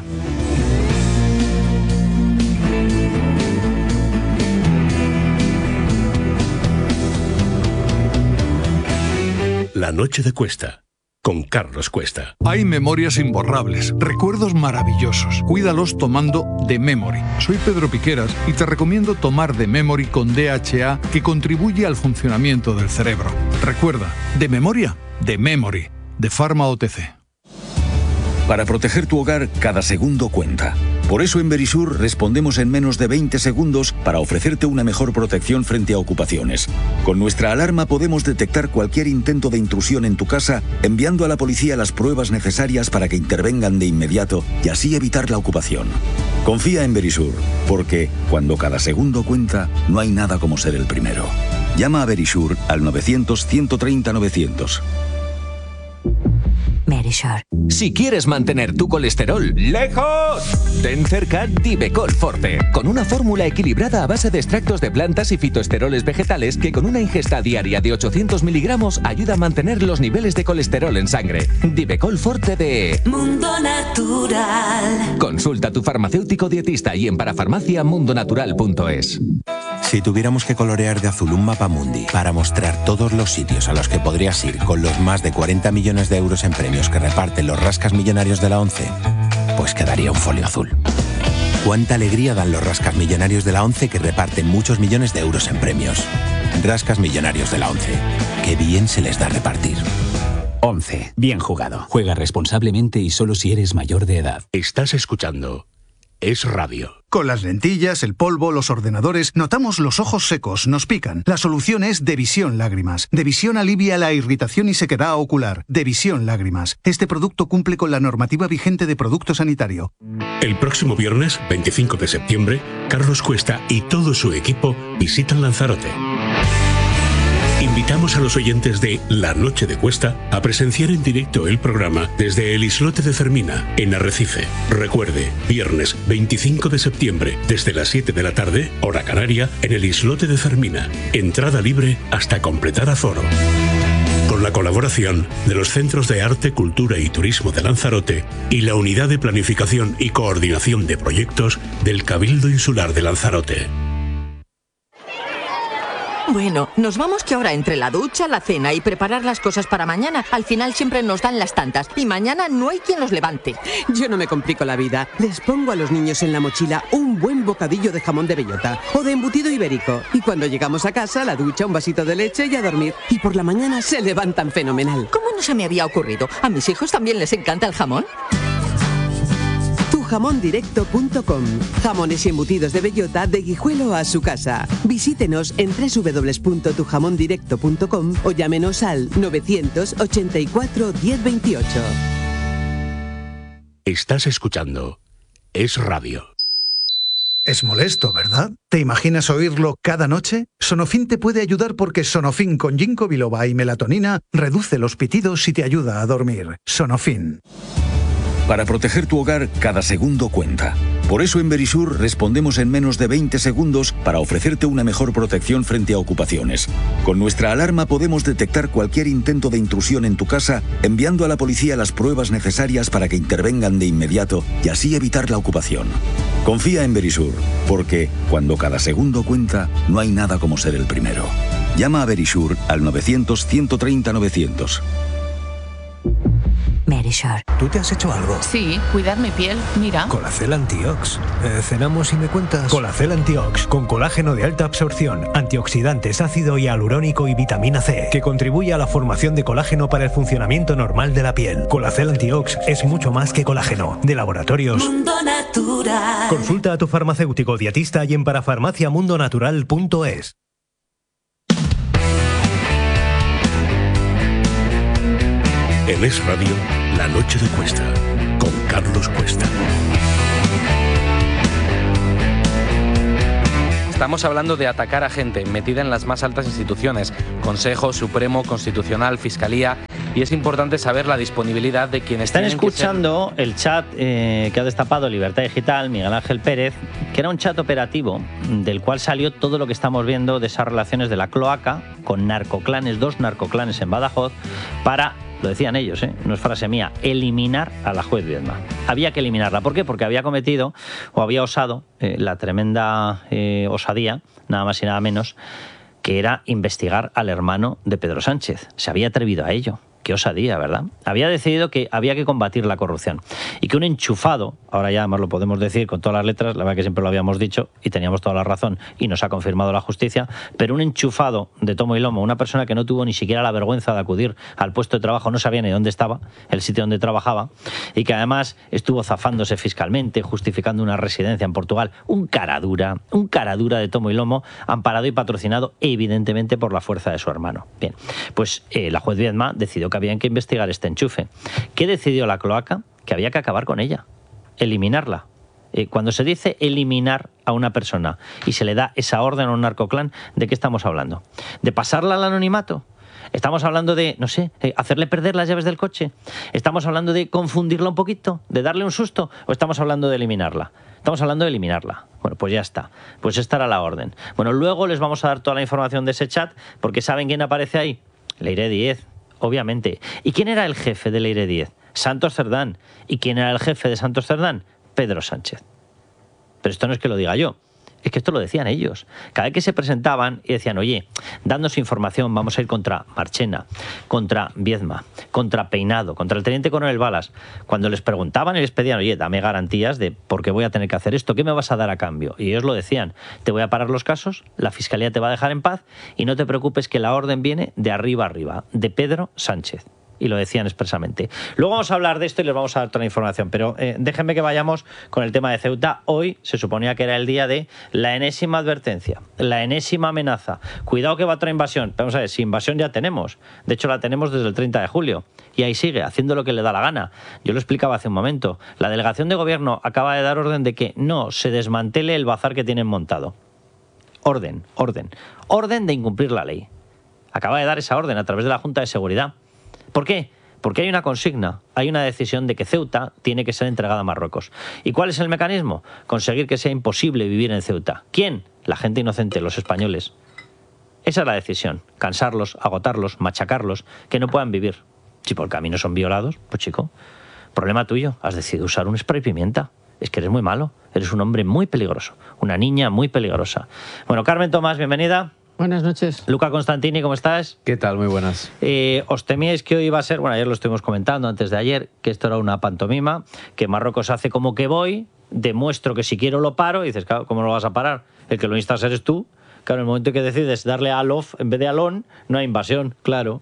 S5: La noche de Cuesta, con Carlos Cuesta.
S15: Hay memorias imborrables, recuerdos maravillosos. Cuídalos tomando The Memory. Soy Pedro Piqueras y te recomiendo tomar The Memory con D H A, que contribuye al funcionamiento del cerebro. Recuerda, de memoria, The Memory, de Pharma O T C.
S16: Para proteger tu hogar, cada segundo cuenta. Por eso en Verisur respondemos en menos de veinte segundos para ofrecerte una mejor protección frente a ocupaciones. Con nuestra alarma podemos detectar cualquier intento de intrusión en tu casa, enviando a la policía las pruebas necesarias para que intervengan de inmediato y así evitar la ocupación. Confía en Verisur, porque cuando cada segundo cuenta, no hay nada como ser el primero. Llama a Verisur al novecientos, ciento treinta, novecientos.
S17: Verisur. Si quieres mantener tu colesterol lejos, ten cerca Divecol Forte, con una fórmula equilibrada a base de extractos de plantas y fitoesteroles vegetales que, con una ingesta diaria de ochocientos miligramos, ayuda a mantener los niveles de colesterol en sangre. Divecol Forte de Mundo Natural. Consulta a tu farmacéutico dietista y en parafarmacia mundo natural punto es.
S18: Si tuviéramos que colorear de azul un mapa mundi para mostrar todos los sitios a los que podrías ir con los más de cuarenta millones de euros en premios que reparten los rascas millonarios de la ONCE, pues quedaría un folio azul. Cuánta alegría dan los rascas millonarios de la ONCE, que reparten muchos millones de euros en premios. Rascas millonarios de la ONCE. Qué bien se les da repartir.
S19: ONCE. Bien jugado. Juega responsablemente y solo si eres mayor de edad.
S5: Estás escuchando Es Radio.
S20: Con las lentillas, el polvo, los ordenadores, notamos los ojos secos, nos pican. La solución es Devisión Lágrimas. Devisión alivia la irritación y sequedad ocular. Devisión Lágrimas. Este producto cumple con la normativa vigente de producto sanitario.
S5: El próximo viernes, veinticinco de septiembre, Carlos Cuesta y todo su equipo visitan Lanzarote. Invitamos a los oyentes de La Noche de Cuesta a presenciar en directo el programa desde el Islote de Fermina, en Arrecife. Recuerde, viernes veinticinco de septiembre, desde las siete de la tarde, hora canaria, en el Islote de Fermina. Entrada libre hasta completar aforo. Con la colaboración de los Centros de Arte, Cultura y Turismo de Lanzarote y la Unidad de Planificación y Coordinación de Proyectos del Cabildo Insular de Lanzarote.
S21: Bueno, nos vamos que ahora entre la ducha, la cena y preparar las cosas para mañana, al final siempre nos dan las tantas y mañana no hay quien los levante.
S22: Yo no me complico la vida. Les pongo a los niños en la mochila un buen bocadillo de jamón de bellota o de embutido ibérico. Y cuando llegamos a casa, la ducha, un vasito de leche y a dormir. Y por la mañana se levantan fenomenal.
S21: ¿Cómo no se me había ocurrido? ¿A mis hijos también les encanta el jamón?
S22: tu jamón directo punto com. Jamones y embutidos de bellota de Guijuelo a su casa. Visítenos en doble u doble u doble u punto tu jamón directo punto com o llámenos al novecientos ochenta y cuatro, diez veintiocho.
S5: Estás escuchando Es Radio.
S20: Es molesto, ¿verdad? ¿Te imaginas oírlo cada noche? Sonofin te puede ayudar porque Sonofin con ginkgo biloba y melatonina reduce los pitidos y te ayuda a dormir. Sonofin.
S16: Para proteger tu hogar, cada segundo cuenta. Por eso en Verisur respondemos en menos de veinte segundos para ofrecerte una mejor protección frente a ocupaciones. Con nuestra alarma podemos detectar cualquier intento de intrusión en tu casa, enviando a la policía las pruebas necesarias para que intervengan de inmediato y así evitar la ocupación. Confía en Verisur, porque cuando cada segundo cuenta, no hay nada como ser el primero. Llama a Verisur al novecientos, ciento treinta, novecientos.
S7: Verisur.
S8: ¿Tú te has hecho algo?
S7: Sí, cuidar mi piel, mira.
S8: Colacel Antiox. Eh, cenamos y me cuentas. Colacel Antiox, con colágeno de alta absorción, antioxidantes, ácido hialurónico y vitamina C, que contribuye a la formación de colágeno para el funcionamiento normal de la piel. Colacel Antiox es mucho más que colágeno. De Laboratorios
S7: Mundo Natural.
S8: Consulta a tu farmacéutico dietista y en parafarmacia mundo natural punto es.
S5: En Es Radio, La Noche de Cuesta, con Carlos Cuesta.
S9: Estamos hablando de atacar a gente metida en las más altas instituciones, Consejo, Supremo, Constitucional, Fiscalía, y es importante saber la disponibilidad de quienes
S1: Están
S9: tienen
S1: escuchando
S9: que ser...
S1: el chat eh, que ha destapado Libertad Digital, Miguel Ángel Pérez, que era un chat operativo del cual salió todo lo que estamos viendo de esas relaciones de la cloaca con narcoclanes, dos narcoclanes en Badajoz, para... Lo decían ellos, ¿eh? No es frase mía, eliminar a la juez Viedma. Había que eliminarla. ¿Por qué? Porque había cometido o había osado eh, la tremenda eh, osadía, nada más y nada menos, que era investigar al hermano de Pedro Sánchez. Se había atrevido a ello. Qué osadía, ¿verdad? Había decidido que había que combatir la corrupción y que un enchufado, ahora ya además lo podemos decir con todas las letras, la verdad que siempre lo habíamos dicho y teníamos toda la razón y nos ha confirmado la justicia, pero un enchufado de tomo y lomo, una persona que no tuvo ni siquiera la vergüenza de acudir al puesto de trabajo, no sabía ni dónde estaba, el sitio donde trabajaba, y que además estuvo zafándose fiscalmente, justificando una residencia en Portugal, un cara dura, un cara dura de tomo y lomo, amparado y patrocinado evidentemente por la fuerza de su hermano. Bien, pues eh, la juez Viedma decidió que habían que investigar este enchufe. ¿Qué decidió la cloaca? Que había que acabar con ella, eliminarla. Eh, cuando se dice eliminar a una persona y se le da esa orden a un narcoclán, ¿de qué estamos hablando? ¿De pasarla al anonimato? Estamos hablando de, no sé, eh, hacerle perder las llaves del coche. Estamos hablando de confundirla un poquito, de darle un susto, o estamos hablando de eliminarla. Estamos hablando de eliminarla. Bueno, pues ya está. Pues esta era la orden. Bueno, luego les vamos a dar toda la información de ese chat, porque ¿saben quién aparece ahí? Leire Díez. Obviamente. ¿Y quién era el jefe de Leire Díez? Santos Cerdán. ¿Y quién era el jefe de Santos Cerdán? Pedro Sánchez. Pero esto no es que lo diga yo, es que esto lo decían ellos. Cada vez que se presentaban y decían, oye, dándonos información, vamos a ir contra Marchena, contra Viedma, contra Peinado, contra el teniente coronel Balas. Cuando les preguntaban y les pedían, oye, dame garantías de por qué voy a tener que hacer esto, ¿qué me vas a dar a cambio? Y ellos lo decían, te voy a parar los casos, la Fiscalía te va a dejar en paz y no te preocupes que la orden viene de arriba arriba, de Pedro Sánchez. Y lo decían expresamente. Luego vamos a hablar de esto y les vamos a dar toda la información, pero eh, déjenme que vayamos con el tema de Ceuta. Hoy se suponía que era el día de la enésima advertencia, la enésima amenaza. Cuidado que va otra invasión. Vamos a ver, si invasión ya tenemos. De hecho, la tenemos desde el treinta de julio. Y ahí sigue, haciendo lo que le da la gana. Yo lo explicaba hace un momento. La delegación de gobierno acaba de dar orden de que no se desmantele el bazar que tienen montado. Orden, orden. Orden de incumplir la ley. Acaba de dar esa orden a través de la Junta de Seguridad. ¿Por qué? Porque hay una consigna, hay una decisión de que Ceuta tiene que ser entregada a Marruecos. ¿Y cuál es el mecanismo? Conseguir que sea imposible vivir en Ceuta. ¿Quién? La gente inocente, los españoles. Esa es la decisión. Cansarlos, agotarlos, machacarlos, que no puedan vivir. Si por el camino son violados, pues chico, problema tuyo. Has decidido usar un spray pimienta. Es que eres muy malo. Eres un hombre muy peligroso. Una niña muy peligrosa. Bueno, Carmen Tomás, bienvenida.
S23: Buenas noches.
S1: Luca Constantini, ¿cómo estás?
S24: ¿Qué tal? Muy buenas.
S1: Eh, ¿Os temíais que hoy iba a ser, bueno, ayer lo estuvimos comentando antes de ayer, que esto era una pantomima, que Marruecos hace como que voy, demuestro que si quiero lo paro, y dices, claro, ¿cómo lo vas a parar? El que lo instas eres tú. Claro, en el momento que decides darle a Alof en vez de Alon, no hay invasión, claro.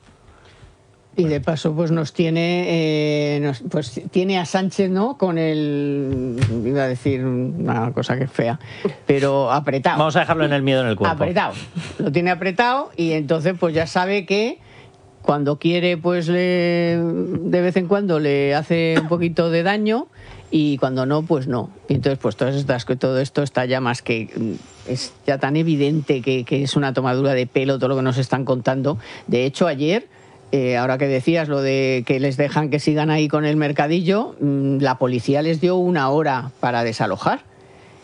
S23: Y de paso, pues nos tiene, eh, nos, pues tiene a Sánchez, ¿no? Con el, iba a decir una cosa que es fea, pero apretado.
S1: Vamos a dejarlo en el miedo en el cuerpo.
S23: Apretado. Lo tiene apretado y entonces, pues ya sabe que cuando quiere, pues le, de vez en cuando le hace un poquito de daño y cuando no, pues no. Y entonces, pues todas estas, todo esto está ya más que, es ya tan evidente que, que es una tomadura de pelo todo lo que nos están contando. De hecho, ayer, Eh, ahora que decías lo de que les dejan que sigan ahí con el mercadillo, mmm, la policía les dio una hora para desalojar.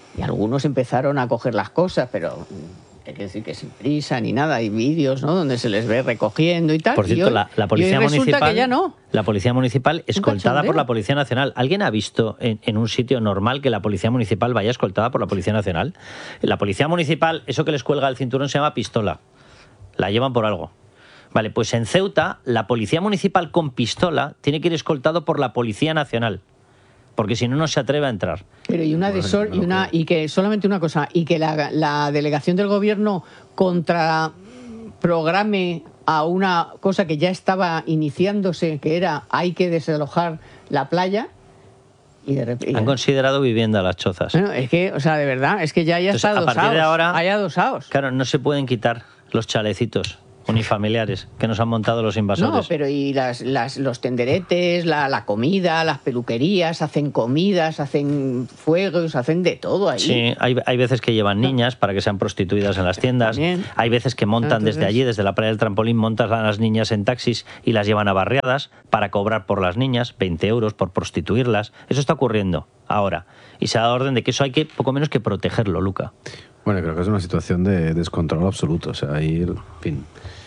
S23: y algunos empezaron a coger las cosas, pero hay que decir que sin prisa ni nada. Hay vídeos, ¿no?, donde se les ve recogiendo y tal.
S1: Por cierto,
S23: y hoy,
S1: la, la policía
S23: y hoy resulta
S1: municipal,
S23: que ya no.
S1: la policía municipal escoltada
S23: cachondeo.
S1: por la Policía Nacional. ¿Alguien ha visto en, en un sitio normal que la policía municipal vaya escoltada por la Policía Nacional? La policía municipal, eso que les cuelga el cinturón se llama pistola. La llevan por algo. Vale, pues en Ceuta, la policía municipal con pistola tiene que ir escoltado por la Policía Nacional, porque si no, no se atreve a entrar.
S23: Pero y una de sol, y una y que solamente una cosa, y que la, la delegación del gobierno contraprograme a una cosa que ya estaba iniciándose, que era hay que desalojar la playa. Y de repente,
S1: Han considerado vivienda las chozas.
S23: bueno, es que, o sea, de verdad, es que ya, ya
S1: Entonces,
S23: está
S1: a
S23: adosados.
S1: partir de ahora,
S23: hay adosados.
S1: Claro, no se pueden quitar los chalecitos unifamiliares que nos han montado los invasores.
S23: No, pero y las, las, los tenderetes, la, la comida, las peluquerías, hacen comidas, hacen fuegos, hacen de todo ahí.
S1: Sí, hay, hay veces que llevan niñas para que sean prostituidas en las tiendas.
S23: También.
S1: Hay veces que montan
S23: Entonces-
S1: desde allí, desde la playa del trampolín, montan a las niñas en taxis y las llevan a barriadas para cobrar por las niñas veinte euros por prostituirlas. Eso está ocurriendo ahora. Y se ha dado orden de que eso hay que poco menos que protegerlo, Luca.
S4: Bueno, creo que es una situación de descontrol absoluto. O sea, ahí, en fin.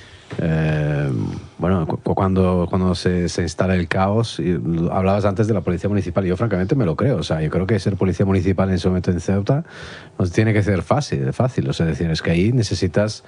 S4: Eh, bueno, cu- cuando, cuando se, se instala el caos, y hablabas antes de la policía municipal, y yo francamente me lo creo. O sea, yo creo que ser policía municipal en ese momento en Ceuta no tiene que ser fácil, fácil. O sea, es decir, es que ahí necesitas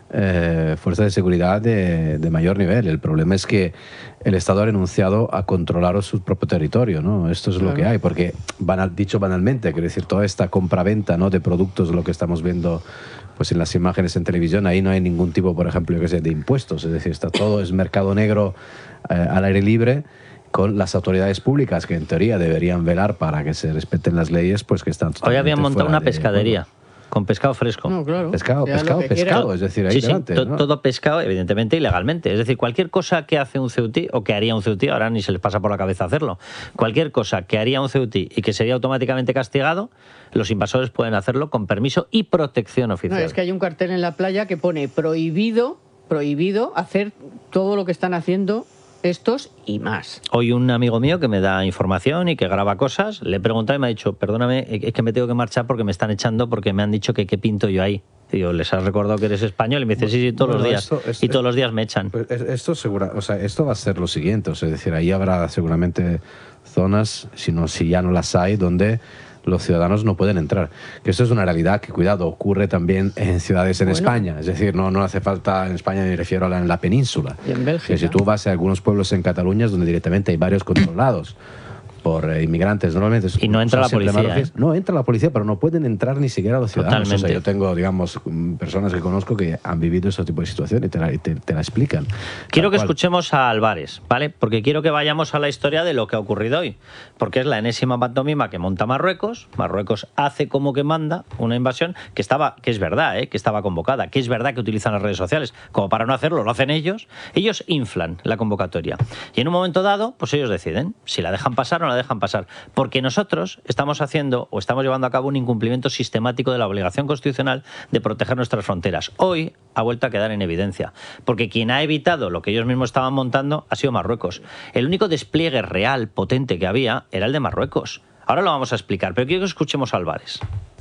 S4: eh, fuerzas de seguridad de, de mayor nivel. El problema es que el Estado ha renunciado a controlar su propio territorio, ¿no? Esto es lo
S23: Claro.
S4: que hay, porque banal, dicho banalmente, quiero decir, toda esta compra-venta, ¿no?, de productos, lo que estamos viendo pues en las imágenes en televisión, ahí no hay ningún tipo, por ejemplo, yo qué sé, de impuestos, es decir, está todo, es mercado negro eh, al aire libre, con las autoridades públicas que en teoría deberían velar para que se respeten las leyes, pues que están
S1: Hoy
S4: totalmente
S1: habían montado
S4: fuera
S1: una
S4: de
S1: pescadería con pescado fresco.
S23: No, claro.
S4: Pescado,
S23: Ya lo
S4: pescado,
S23: que quiera.
S4: pescado, es decir, ahí
S1: Sí, sí,
S4: delante,
S1: to-
S4: ¿no?
S1: todo pescado, evidentemente, ilegalmente. Es decir, cualquier cosa que hace un ceutí, o que haría un ceutí, ahora ni se les pasa por la cabeza hacerlo, cualquier cosa que haría un ceutí y que sería automáticamente castigado, los invasores pueden hacerlo con permiso y protección
S23: No,
S1: oficial.
S23: es que hay un cartel en la playa que pone prohibido, prohibido hacer todo lo que están haciendo estos y más.
S1: Hoy un amigo mío que me da información y que graba cosas, le he preguntado y me ha dicho, perdóname, es que me tengo que marchar porque me están echando porque me han dicho que qué pinto yo ahí. Y yo, ¿les has recordado que eres español? Y me dice, sí, sí, todos
S4: Bueno,
S1: los días.
S4: esto es-
S1: y todos los días me echan.
S4: Pues es- esto, segura, o sea, esto va a ser lo siguiente, o sea, es decir, ahí habrá seguramente zonas, si, no, si ya no las hay, donde los ciudadanos no pueden entrar. Que esto es una realidad que, cuidado, ocurre también en ciudades en
S23: Bueno.
S4: España. Es decir, no, no hace falta en España, me refiero a la, en la península.
S23: Y en Bélgica.
S4: Que si tú vas a algunos pueblos en Cataluña, es donde directamente hay varios controlados por eh, inmigrantes, normalmente.
S1: Y no entra
S4: son
S1: la
S4: siempre
S1: policía,
S4: marroquíes.
S1: ¿eh?
S4: No entra la policía, pero no pueden entrar ni siquiera los ciudadanos. O sea,
S1: Totalmente.
S4: yo tengo, digamos, mm, personas que conozco que han vivido ese tipo de situación y te la, y te, te la explican.
S1: Quiero
S4: Tal
S1: que
S4: cual.
S1: escuchemos a Álvarez, ¿vale? Porque quiero que vayamos a la historia de lo que ha ocurrido hoy. Porque es la enésima pantomima que monta Marruecos. Marruecos hace como que manda una invasión que estaba, que es verdad, ¿eh? Que estaba convocada, que es verdad que utilizan las redes sociales. Como para no hacerlo, lo hacen ellos. Ellos inflan la convocatoria. Y en un momento dado, pues ellos deciden si la dejan pasar o no la dejan pasar. Porque nosotros estamos haciendo o estamos llevando a cabo un incumplimiento sistemático de la obligación constitucional de proteger nuestras fronteras. Hoy ha vuelto a quedar en evidencia. Porque quien ha evitado lo que ellos mismos estaban montando ha sido Marruecos. El único despliegue real, potente que había era el de Marruecos. Ahora lo vamos a explicar, pero quiero que escuchemos a Álvarez.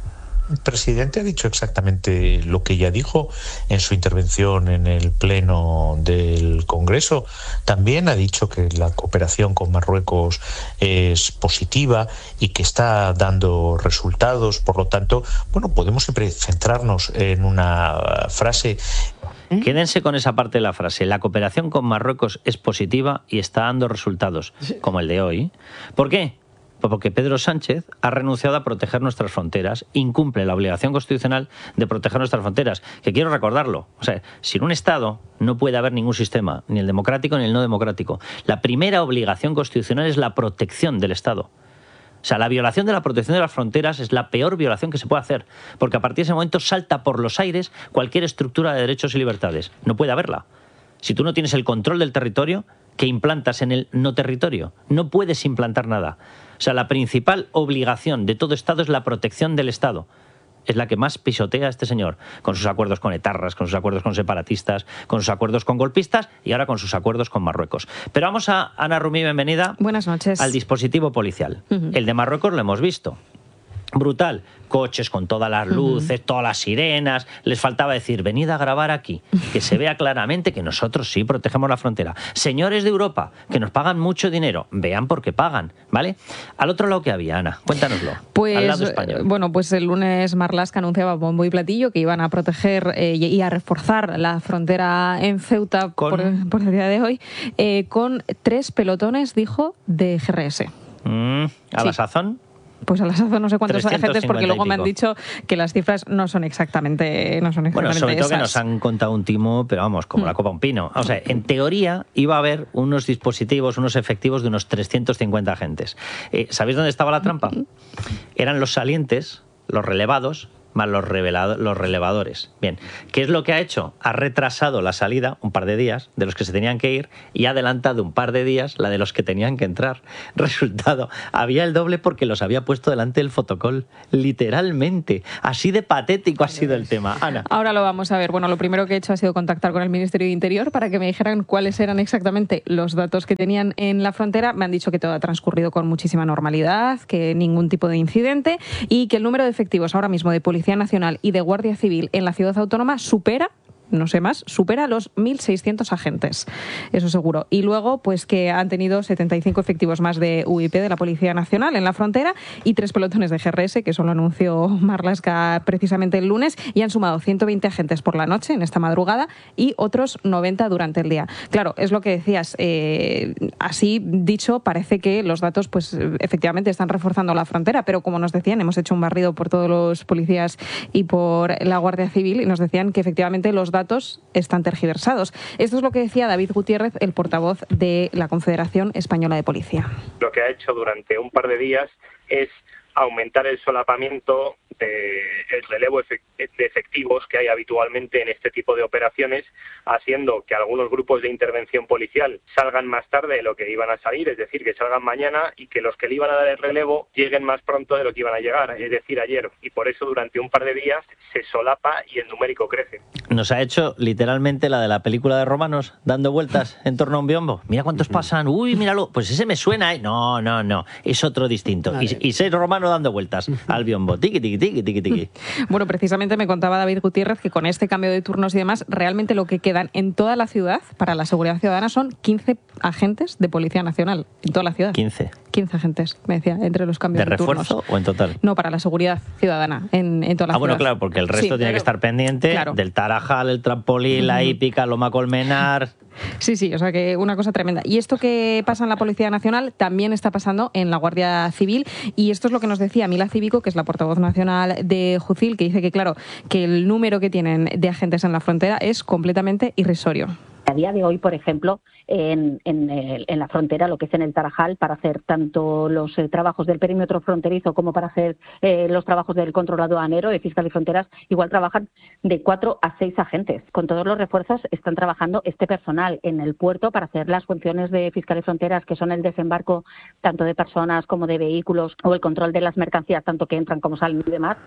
S10: El presidente ha dicho exactamente lo que ya dijo en su intervención en el Pleno del Congreso. También ha dicho que la cooperación con Marruecos es positiva y que está dando resultados. Por lo tanto, bueno, podemos siempre centrarnos en una frase.
S1: Quédense con esa parte de la frase. La cooperación con Marruecos es positiva y está dando resultados, como el de hoy. ¿Por qué? Pues porque Pedro Sánchez ha renunciado a proteger nuestras fronteras, incumple la obligación constitucional de proteger nuestras fronteras, que quiero recordarlo. O sea, sin un Estado no puede haber ningún sistema, ni el democrático ni el no democrático. La primera obligación constitucional es la protección del Estado. O sea, la violación de la protección de las fronteras es la peor violación que se puede hacer, porque a partir de ese momento salta por los aires cualquier estructura de derechos y libertades. No puede haberla. Si tú no tienes el control del territorio, que implantas en el no territorio, no puedes implantar nada. O sea, la principal obligación de todo Estado es la protección del Estado. Es la que más pisotea a este señor, con sus acuerdos con etarras, con sus acuerdos con separatistas, con sus acuerdos con golpistas y ahora con sus acuerdos con Marruecos. Pero vamos a, Ana Rumí, bienvenida.
S11: Buenas noches.
S1: Al dispositivo policial.
S11: Uh-huh.
S1: El de Marruecos lo hemos visto. brutal. Coches con todas las luces, todas las sirenas. Les faltaba decir, venid a grabar aquí, que se vea claramente que nosotros sí protegemos la frontera. Señores de Europa, que nos pagan mucho dinero, vean por qué pagan, ¿vale? Al otro lado que había, Ana, cuéntanoslo.
S2: Pues,
S1: al lado español.
S2: Bueno, pues el lunes Marlaska anunciaba bombo y platillo que iban a proteger eh, y a reforzar la frontera en Ceuta por, por el día de hoy, eh, con tres pelotones, dijo, de G R S.
S1: Mm, ¿A
S2: Sí.
S1: la sazón?
S2: Pues a las hace no sé cuántos
S1: trescientos
S2: agentes,
S1: cincuenta
S2: porque luego
S1: y
S2: me han
S1: pico.
S2: dicho que las cifras no son exactamente, no son
S1: Bueno,
S2: exactamente
S1: sobre todo
S2: esas.
S1: que nos han contado un timo, pero vamos, como
S2: Mm.
S1: la copa a un pino. O sea, en teoría iba a haber unos dispositivos, unos efectivos de unos trescientos cincuenta agentes. Eh, ¿Sabéis dónde estaba la trampa? Eran los salientes, los relevados, más los, revelado- los relevadores. Bien, ¿qué es lo que ha hecho? Ha retrasado la salida un par de días de los que se tenían que ir y ha adelantado un par de días la de los que tenían que entrar. Resultado, había el doble porque los había puesto delante del fotocall. Literalmente. Así de patético ha sido el tema. Ana.
S2: Ahora lo vamos a ver. Bueno, lo primero que he hecho ha sido contactar con el Ministerio de Interior para que me dijeran cuáles eran exactamente los datos que tenían en la frontera. Me han dicho que todo ha transcurrido con muchísima normalidad, que ningún tipo de incidente y que el número de efectivos ahora mismo de Policía Nacional y de Guardia Civil en la ciudad autónoma supera, no sé más, supera los mil seiscientos agentes, eso seguro. Y luego, pues que han tenido setenta y cinco efectivos más de U I P, de la Policía Nacional, en la frontera, y tres pelotones de G R S, que eso lo anunció Marlaska precisamente el lunes, y han sumado ciento veinte agentes por la noche, en esta madrugada, y otros noventa durante el día. Claro, es lo que decías, eh, así dicho, parece que los datos, pues efectivamente están reforzando la frontera, pero como nos decían, hemos hecho un barrido por todos los policías y por la Guardia Civil, y nos decían que efectivamente los datos están tergiversados. Esto es lo que decía David Gutiérrez, el portavoz de la Confederación Española de Policía.
S11: Lo que ha hecho durante un par de días es aumentar el solapamiento del relevo efect- de efectivos que hay habitualmente en este tipo de operaciones, haciendo que algunos grupos de intervención policial salgan más tarde de lo que iban a salir, es decir, que salgan mañana, y que los que le iban a dar el relevo lleguen más pronto de lo que iban a llegar, es decir, ayer. Y por eso durante un par de días se solapa y el numérico crece.
S1: Nos ha hecho literalmente la de la película de Romanos, dando vueltas en torno a un biombo. Mira cuántos pasan, uy, míralo, pues ese me suena, ¿eh? No, no, no, es otro distinto. Y, y seis romanos dando vueltas al biombo, tiqui, tiqui, tiqui, tiqui, tiqui.
S2: Bueno, precisamente me contaba David Gutiérrez que con este cambio de turnos y demás, realmente lo que quedan en toda la ciudad para la seguridad ciudadana son quince agentes de Policía Nacional, en toda la ciudad.
S1: quince.
S2: quince agentes, me decía, entre los cambios
S1: ¿De
S2: de, turnos.
S1: refuerzo o en total?
S2: No, para la seguridad ciudadana en, en toda la
S1: Ah,
S2: ciudad.
S1: bueno, claro, porque el resto
S2: Sí,
S1: tiene
S2: claro.
S1: que estar pendiente
S2: Claro.
S1: del Tarajal, el trampolín, la
S2: Ujú.
S1: hípica, Loma Colmenar.
S2: Sí, sí, o sea que una cosa tremenda. Y esto que pasa en la Policía Nacional también está pasando en la Guardia Civil, y esto es lo que nos decía Mila Cívico, que es la portavoz nacional de Jucil, que dice que, claro, que el número que tienen de agentes en la frontera es completamente irrisorio.
S12: A día de hoy, por ejemplo, en, en, el- en la frontera, lo que es en el Tarajal, para hacer tanto los eh, trabajos del perímetro fronterizo como para hacer eh, los trabajos del control aduanero, de fiscal y fronteras, igual trabajan de cuatro a seis agentes. Con todos los refuerzos están trabajando este personal en el puerto para hacer las funciones de fiscal y fronteras, que son el desembarco tanto de personas como de vehículos, o el control de las mercancías, tanto que entran como salen y demás.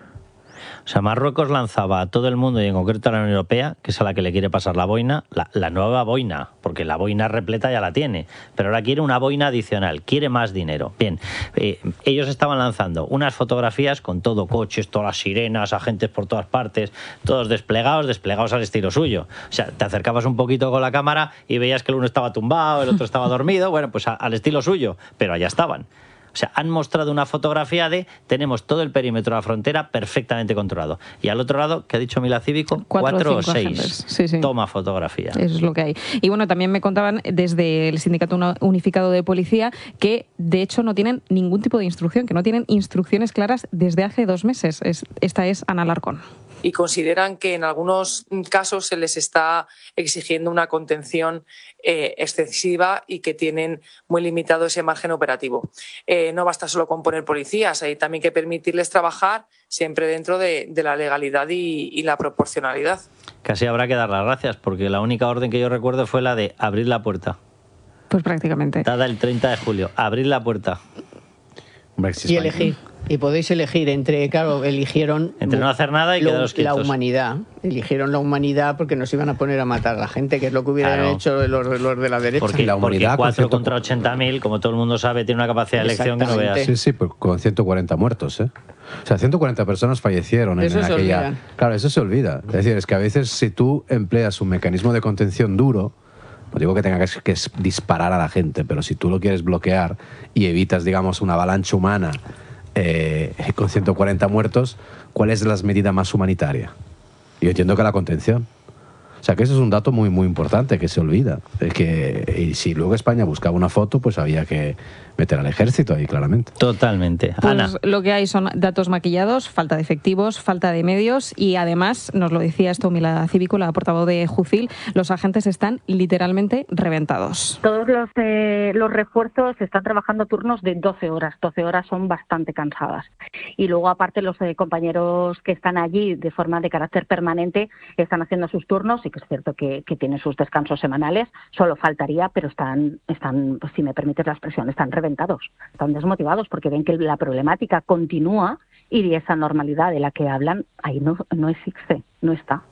S1: O sea, Marruecos lanzaba a todo el mundo, y en concreto a la Unión Europea, que es a la que le quiere pasar la boina, la, la nueva boina, porque la boina repleta ya la tiene, pero ahora quiere una boina adicional, quiere más dinero. Bien, eh, ellos estaban lanzando unas fotografías con todo, coches, todas las sirenas, agentes por todas partes, todos desplegados, desplegados al estilo suyo. O sea, te acercabas un poquito con la cámara y veías que el uno estaba tumbado, el otro estaba dormido, bueno, pues a, al estilo suyo, pero allá estaban. O sea, han mostrado una fotografía de tenemos todo el perímetro de la frontera perfectamente controlado. Y al otro lado, ¿qué ha dicho Mila Cívico?
S2: Cuatro o
S1: Cuatro o
S2: cinco
S1: seis.
S2: agentes. Sí, sí.
S1: Toma fotografía.
S2: Eso es lo que hay. Y bueno, también me contaban desde el Sindicato Unificado de Policía que de hecho no tienen ningún tipo de instrucción, que no tienen instrucciones claras desde hace dos meses. Es, esta es Ana Larcón.
S24: Y consideran que en algunos casos se les está exigiendo una contención eh, excesiva y que tienen muy limitado ese margen operativo. Eh, no basta solo con poner policías, hay también que permitirles trabajar siempre dentro de, de la legalidad y, y la proporcionalidad.
S1: Casi habrá que dar las gracias, porque la única orden que yo recuerdo fue la de abrir la puerta.
S2: Pues prácticamente.
S1: Dada el treinta de julio, abrir la puerta.
S4: Hombre, si
S23: Y
S4: España-
S23: elegir. Y podéis elegir entre, claro, eligieron...
S1: Entre no hacer nada y
S23: lo,
S1: quedaros quietos.
S23: La humanidad. Eligieron la humanidad porque nos iban a poner a matar a la gente, que es lo que hubieran
S1: Claro.
S23: hecho los, los de la derecha.
S1: Porque,
S4: la humanidad,
S1: porque cuatro
S4: con cierto-
S1: contra ochenta mil, como todo el mundo sabe, tiene una capacidad de elección que no veas.
S4: Sí, sí, pues con ciento cuarenta muertos, ¿eh? O sea, ciento cuarenta personas fallecieron en,
S23: Eso
S4: en
S23: se
S4: aquella...
S23: olvidan.
S4: Claro, eso se olvida. Es decir, es que a veces si tú empleas un mecanismo de contención duro, no digo que tenga que, que disparar a la gente, pero si tú lo quieres bloquear y evitas, digamos, una avalancha humana eh, con ciento cuarenta muertos, ¿cuál es la medida más humanitaria? Yo entiendo que la contención. O sea, que ese es un dato muy, muy importante que se olvida. Es que, y si luego España buscaba una foto, pues había que meter al ejército ahí, claramente.
S1: Totalmente.
S2: Pues
S1: Ana.
S2: lo que hay son datos maquillados, falta de efectivos, falta de medios y además, nos lo decía esto Mila Cívico, la portavoz de Jucil, los agentes están literalmente reventados.
S12: Todos los, eh, los refuerzos están trabajando turnos de doce horas. doce horas son bastante cansadas. Y luego, aparte, los eh, compañeros que están allí de forma de carácter permanente están haciendo sus turnos. Sí que es cierto que, que tienen sus descansos semanales. Solo faltaría, pero están, están pues, si me permites la expresión, están reventados. Están desmotivados porque ven que la problemática continúa y esa normalidad de la que hablan ahí no, no existe, no está.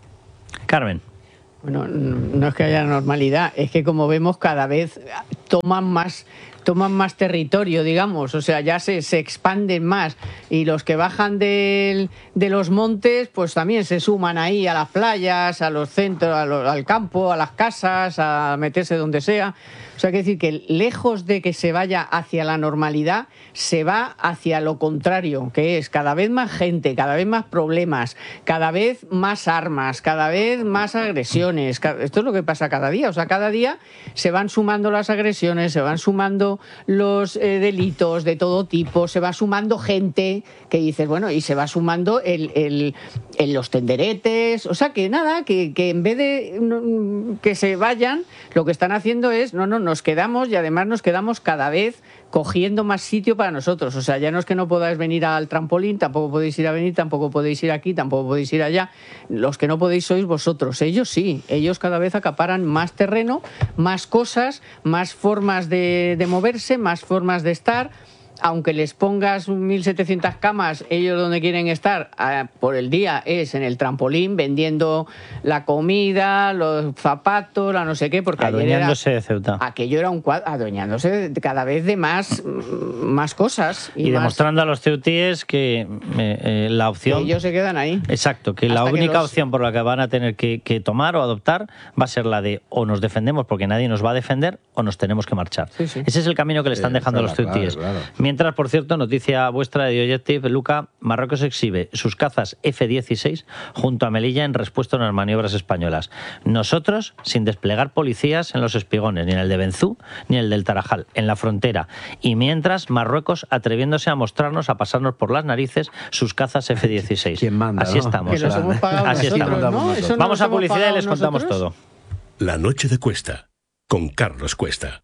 S1: Carmen.
S23: Bueno, no es que haya normalidad, es que como vemos cada vez toman más toman más territorio, digamos, o sea, ya se, se expanden más y los que bajan del, de los montes pues también se suman ahí a las playas, a los centros, a lo, al campo, a las casas, a meterse donde sea. O sea, hay que decir que lejos de que se vaya hacia la normalidad, se va hacia lo contrario, que es cada vez más gente, cada vez más problemas, cada vez más armas, cada vez más agresiones. Esto es lo que pasa cada día, o sea, cada día se van sumando las agresiones, se van sumando los eh, delitos de todo tipo, se va sumando gente que dices, bueno, y se va sumando el, el, el los tenderetes, o sea, que nada, que, que en vez de no, que se vayan, lo que están haciendo es, no, no, nos quedamos y además nos quedamos cada vez cogiendo más sitio para nosotros. O sea, ya no es que no podáis venir al trampolín, tampoco podéis ir a venir, tampoco podéis ir aquí, tampoco podéis ir allá. Los que no podéis sois vosotros. Ellos sí, ellos cada vez acaparan más terreno, más cosas, más formas de, de moverse, más formas de estar. Aunque les pongas mil setecientas camas, ellos donde quieren estar eh, por el día es en el trampolín, vendiendo la comida, los zapatos, la no sé qué, porque
S1: Adueñándose
S23: ayer era,
S1: de Ceuta.
S23: aquello era un cuadro, adueñándose de, cada vez de más, más cosas. Y,
S1: Y
S23: más,
S1: demostrando a los ceutíes que eh, eh, la opción...
S23: que ellos se quedan ahí.
S1: Exacto, que la
S23: Hasta que
S1: única
S23: los-
S1: opción por la que van a tener que, que tomar o adoptar va a ser la de o nos defendemos porque nadie nos va a defender o nos tenemos que marchar.
S23: Sí, sí.
S1: Ese es el camino que le están
S4: Sí,
S1: dejando a
S4: claro,
S1: los ceutíes.
S4: claro, claro.
S1: Mientras, por cierto, noticia vuestra de The Objective, Luca, Marruecos exhibe sus cazas F dieciséis junto a Melilla en respuesta a unas maniobras españolas. Nosotros, sin desplegar policías en los espigones, ni en el de Benzú, ni en el del Tarajal, en la frontera. Y mientras, Marruecos atreviéndose a mostrarnos, a pasarnos por las narices sus cazas F dieciséis.
S4: ¿Quién manda,
S1: Así
S4: no?
S1: estamos.
S23: Que los hemos pagado
S1: Así
S23: nosotros,
S1: estamos.
S23: ¿no? Eso no
S1: Vamos
S23: los
S1: a
S23: hemos
S1: publicidad y
S23: pagado
S1: les contamos
S23: nosotros.
S1: todo.
S5: La noche de Cuesta, con Carlos Cuesta.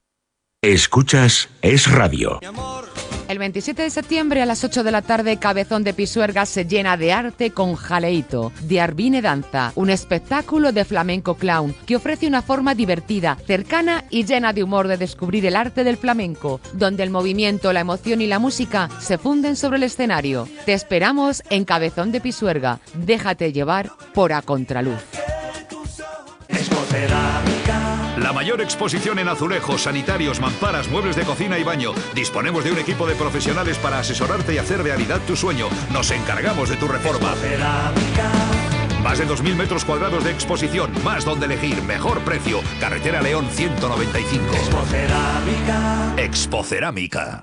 S5: Escuchas Es Radio.
S3: El veintisiete de septiembre a las ocho de la tarde, Cabezón de Pisuerga se llena de arte con Jaleito, de Arvine Danza, un espectáculo de flamenco clown que ofrece una forma divertida, cercana y llena de humor de descubrir el arte del flamenco, donde el movimiento, la emoción y la música se funden sobre el escenario. Te esperamos en Cabezón de Pisuerga. Déjate llevar por A Contraluz.
S6: La mayor exposición en azulejos, sanitarios, mamparas, muebles de cocina y baño. Disponemos de un equipo de profesionales para asesorarte y hacer realidad tu sueño. Nos encargamos de tu reforma. Más de dos mil metros cuadrados de exposición, más donde elegir, mejor precio. Carretera León ciento noventa y cinco. Expocerámica. Expocerámica.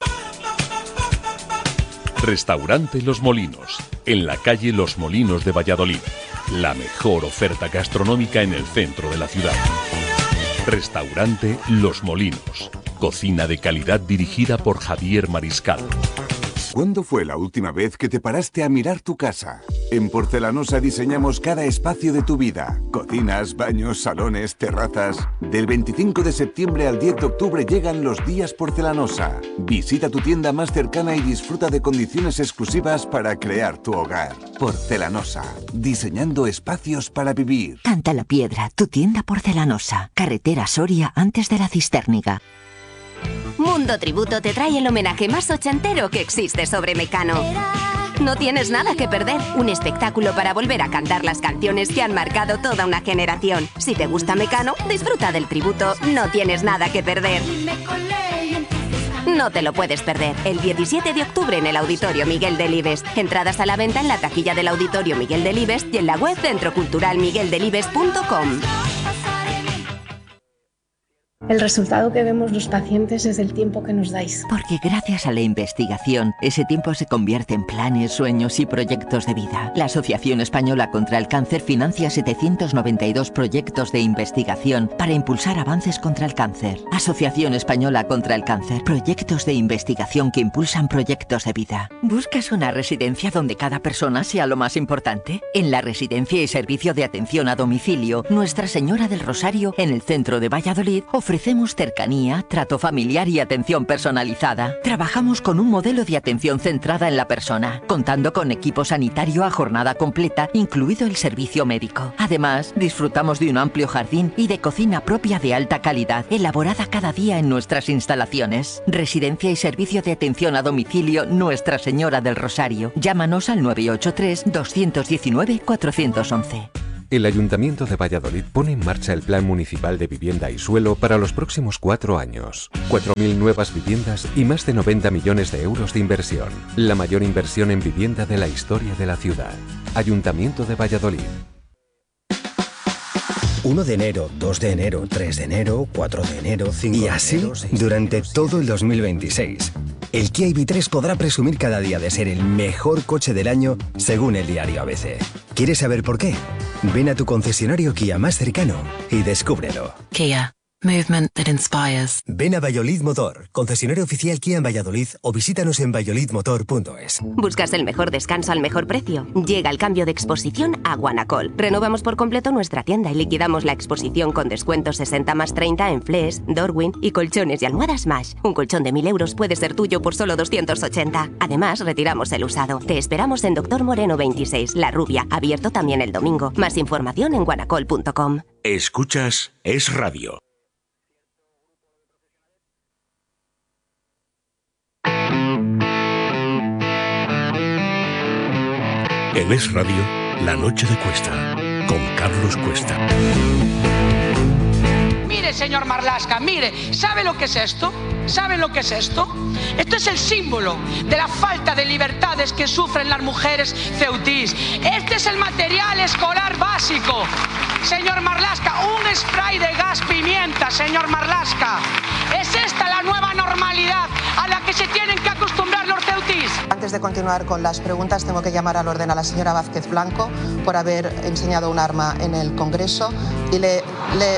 S13: Restaurante Los Molinos, en la calle Los Molinos de Valladolid. La mejor oferta gastronómica en el centro de la ciudad. Restaurante Los Molinos, cocina de calidad dirigida por Javier Mariscal.
S14: ¿Cuándo fue la última vez que te paraste a mirar tu casa? En Porcelanosa diseñamos cada espacio de tu vida. Cocinas, baños, salones, terrazas. Del veinticinco de septiembre al diez de octubre llegan los días Porcelanosa. Visita tu tienda más cercana y disfruta de condiciones exclusivas para crear tu hogar. Porcelanosa, diseñando espacios para vivir.
S25: Canta la Piedra, tu tienda porcelanosa. Carretera Soria antes de la Cisterniga. Mundo
S15: Mundo Tributo te trae el homenaje más ochentero que existe sobre Mecano. No tienes nada que perder. Un espectáculo para volver a cantar las canciones que han marcado toda una generación. Si te gusta Mecano, disfruta del tributo. No tienes nada que perder. No te lo puedes perder. El diecisiete de octubre en el Auditorio Miguel Delibes. Entradas a la venta en la taquilla del Auditorio Miguel Delibes y en la web centro cultural miguel delibes punto com.
S17: El resultado que vemos los pacientes es el tiempo que nos dais.
S21: Porque gracias a la investigación, ese tiempo se convierte en planes, sueños y proyectos de vida. La Asociación Española contra el Cáncer financia setecientos noventa y dos proyectos de investigación para impulsar avances contra el cáncer. Asociación Española contra el Cáncer. Proyectos de investigación que impulsan proyectos de vida. ¿Buscas una residencia donde cada persona sea lo más importante? En la Residencia y Servicio de Atención a Domicilio, Nuestra Señora del Rosario, en el centro de Valladolid, ofrece Ofrecemos cercanía, trato familiar y atención personalizada. Trabajamos con un modelo de atención centrada en la persona, contando con equipo sanitario a jornada completa, incluido el servicio médico. Además, disfrutamos de un amplio jardín y de cocina propia de alta calidad, elaborada cada día en nuestras instalaciones. Residencia y Servicio de Atención a Domicilio Nuestra Señora del Rosario. Llámanos al nueve ocho tres, dos uno nueve, cuatro uno uno.
S18: El Ayuntamiento de Valladolid pone en marcha el Plan Municipal de Vivienda y Suelo para los próximos cuatro años. cuatro mil nuevas viviendas y más de noventa millones de euros de inversión. La mayor inversión en vivienda de la historia de la ciudad. Ayuntamiento de Valladolid.
S19: uno de enero, dos de enero, tres de enero, cuatro de enero, cinco de enero... Y así, durante todo el dos mil veintiséis. El Kia i V tres podrá presumir cada día de ser el mejor coche del año, según el diario A B C. ¿Quieres saber por qué? Ven a tu concesionario Kia más cercano y descúbrelo.
S25: Kia. Movement that inspires.
S19: Ven a Valladolid Motor, concesionario oficial Kia en Valladolid, o visítanos en valladolid motor punto es.
S15: ¿Buscas el mejor descanso al mejor precio? Llega el cambio de exposición a Guanacol. Renovamos por completo nuestra tienda y liquidamos la exposición con descuentos sesenta más treinta en Flex, Dorwin y colchones y almohadas Mash. Un colchón de mil euros puede ser tuyo por solo doscientos ochenta. Además, retiramos el usado. Te esperamos en Doctor Moreno veintiséis, La Rubia, abierto también el domingo. Más información en guanacol punto com.
S13: Escuchas Es Radio. En Es Radio, La Noche de Cuesta, con Carlos Cuesta.
S26: Mire, señor Marlaska, mire, ¿sabe lo que es esto? ¿Saben lo que es esto? Esto es el símbolo de la falta de libertades que sufren las mujeres ceutís. Este es el material escolar básico. Señor Marlaska, un spray de gas pimienta, señor Marlaska. ¿Es esta la nueva normalidad a la que se tienen que acostumbrar los ceutís?
S27: Antes de continuar con las preguntas, tengo que llamar al orden a la señora Vázquez Blanco por haber enseñado un arma en el Congreso y le... le...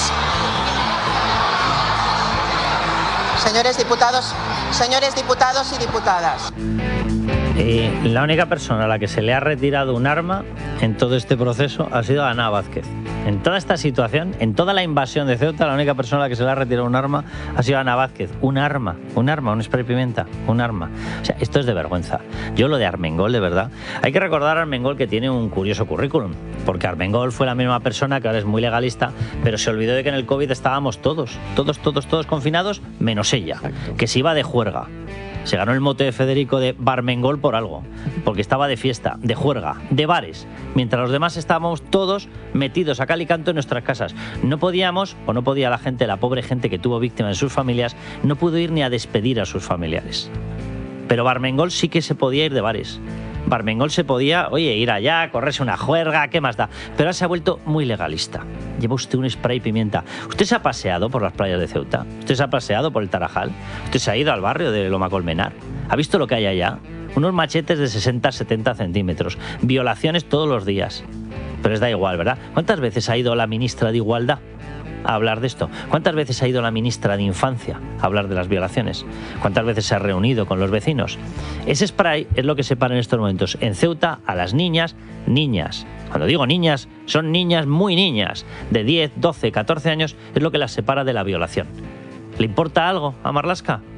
S27: Señores diputados, señores diputados y diputadas.
S1: Eh, la única persona a la que se le ha retirado un arma en todo este proceso ha sido Ana Vázquez. En toda esta situación, en toda la invasión de Ceuta, la única persona a la que se le ha retirado un arma ha sido Ana Vázquez. Un arma, un arma, un spray pimienta, un arma. O sea, esto es de vergüenza. Yo lo de Armengol, de verdad. Hay que recordar a Armengol que tiene un curioso currículum, porque Armengol fue la misma persona que ahora es muy legalista, pero se olvidó de que en el COVID estábamos todos, todos, todos, todos confinados, menos ella, Exacto. que se iba de juerga. Se ganó el mote de Federico de Barmengol por algo, porque estaba de fiesta, de juerga, de bares, mientras los demás estábamos todos metidos a cal y canto en nuestras casas. No podíamos, o no podía la gente, la pobre gente que tuvo víctimas en sus familias, no pudo ir ni a despedir a sus familiares. Pero Barmengol sí que se podía ir de bares. Barmengol se podía, oye, ir allá, correrse una juerga, ¿qué más da? Pero ahora se ha vuelto muy legalista. Lleva usted un spray pimienta. ¿Usted se ha paseado por las playas de Ceuta? ¿Usted se ha paseado por el Tarajal? ¿Usted se ha ido al barrio de Loma Colmenar? ¿Ha visto lo que hay allá? Unos machetes de sesenta a setenta centímetros. Violaciones todos los días. Pero les da igual, ¿verdad? ¿Cuántas veces ha ido la ministra de Igualdad a hablar de esto? ¿Cuántas veces ha ido la ministra de Infancia a hablar de las violaciones? ¿Cuántas veces se ha reunido con los vecinos? Ese spray es lo que separa en estos momentos en Ceuta a las niñas, niñas. Cuando digo niñas, son niñas muy niñas, de diez, doce, catorce años, es lo que las separa de la violación. ¿Le importa algo a Marlaska?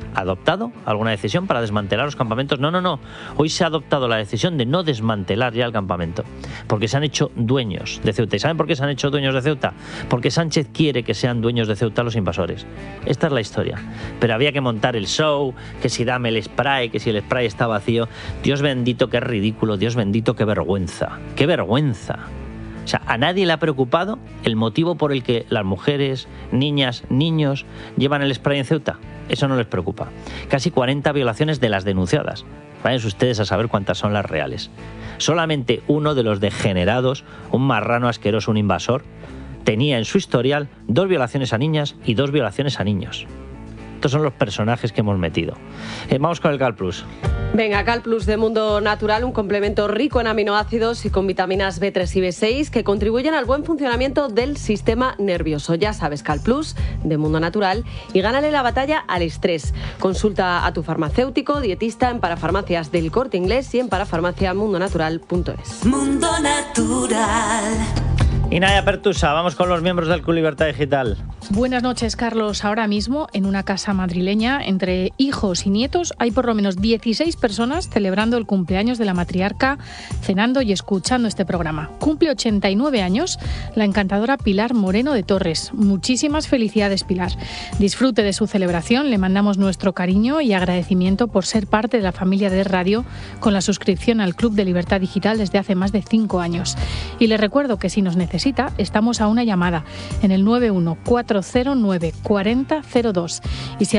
S1: adoptado alguna decisión para desmantelar los campamentos? No, no, no. Hoy se ha adoptado la decisión de no desmantelar ya el campamento, porque se han hecho dueños de Ceuta. ¿Y saben por qué se han hecho dueños de Ceuta? Porque Sánchez quiere que sean dueños de Ceuta los invasores. Esta es la historia. Pero había que montar el show, que si dame el spray, que si el spray está vacío. Dios bendito, qué ridículo. Dios bendito, qué vergüenza. ¡Qué vergüenza! O sea, a nadie le ha preocupado el motivo por el que las mujeres, niñas, niños llevan el spray en Ceuta. Eso no les preocupa. Casi cuarenta violaciones de las denunciadas. Vayan ustedes a saber cuántas son las reales. Solamente uno de los degenerados, un marrano asqueroso, un invasor, tenía en su historial dos violaciones a niñas y dos violaciones a niños. Estos son los personajes que hemos metido. Eh, vamos con el Cal Plus.
S7: Venga, Cal Plus de Mundo Natural, un complemento rico en aminoácidos y con vitaminas B tres y B seis que contribuyen al buen funcionamiento del sistema nervioso. Ya sabes, Cal Plus de Mundo Natural, y gánale la batalla al estrés. Consulta a tu farmacéutico, dietista en Parafarmacias del Corte Inglés y en parafarmacia mundo natural punto es.
S8: Mundo Natural.
S1: Y Naya Pertusa, vamos con los miembros del Club Libertad Digital.
S9: Buenas noches, Carlos. Ahora mismo, en una casa madrileña, entre hijos y nietos, hay por lo menos dieciséis personas celebrando el cumpleaños de la matriarca, cenando y escuchando este programa. Cumple ochenta y nueve años la encantadora Pilar Moreno de Torres. Muchísimas felicidades, Pilar. Disfrute de su celebración. Le mandamos nuestro cariño y agradecimiento por ser parte de la familia de Radio con la suscripción al Club de Libertad Digital desde hace más de cinco años. Y le recuerdo que si nos necesita, estamos a una llamada en el nueve uno cuatro cero nueve cuarenta cero dos. Y si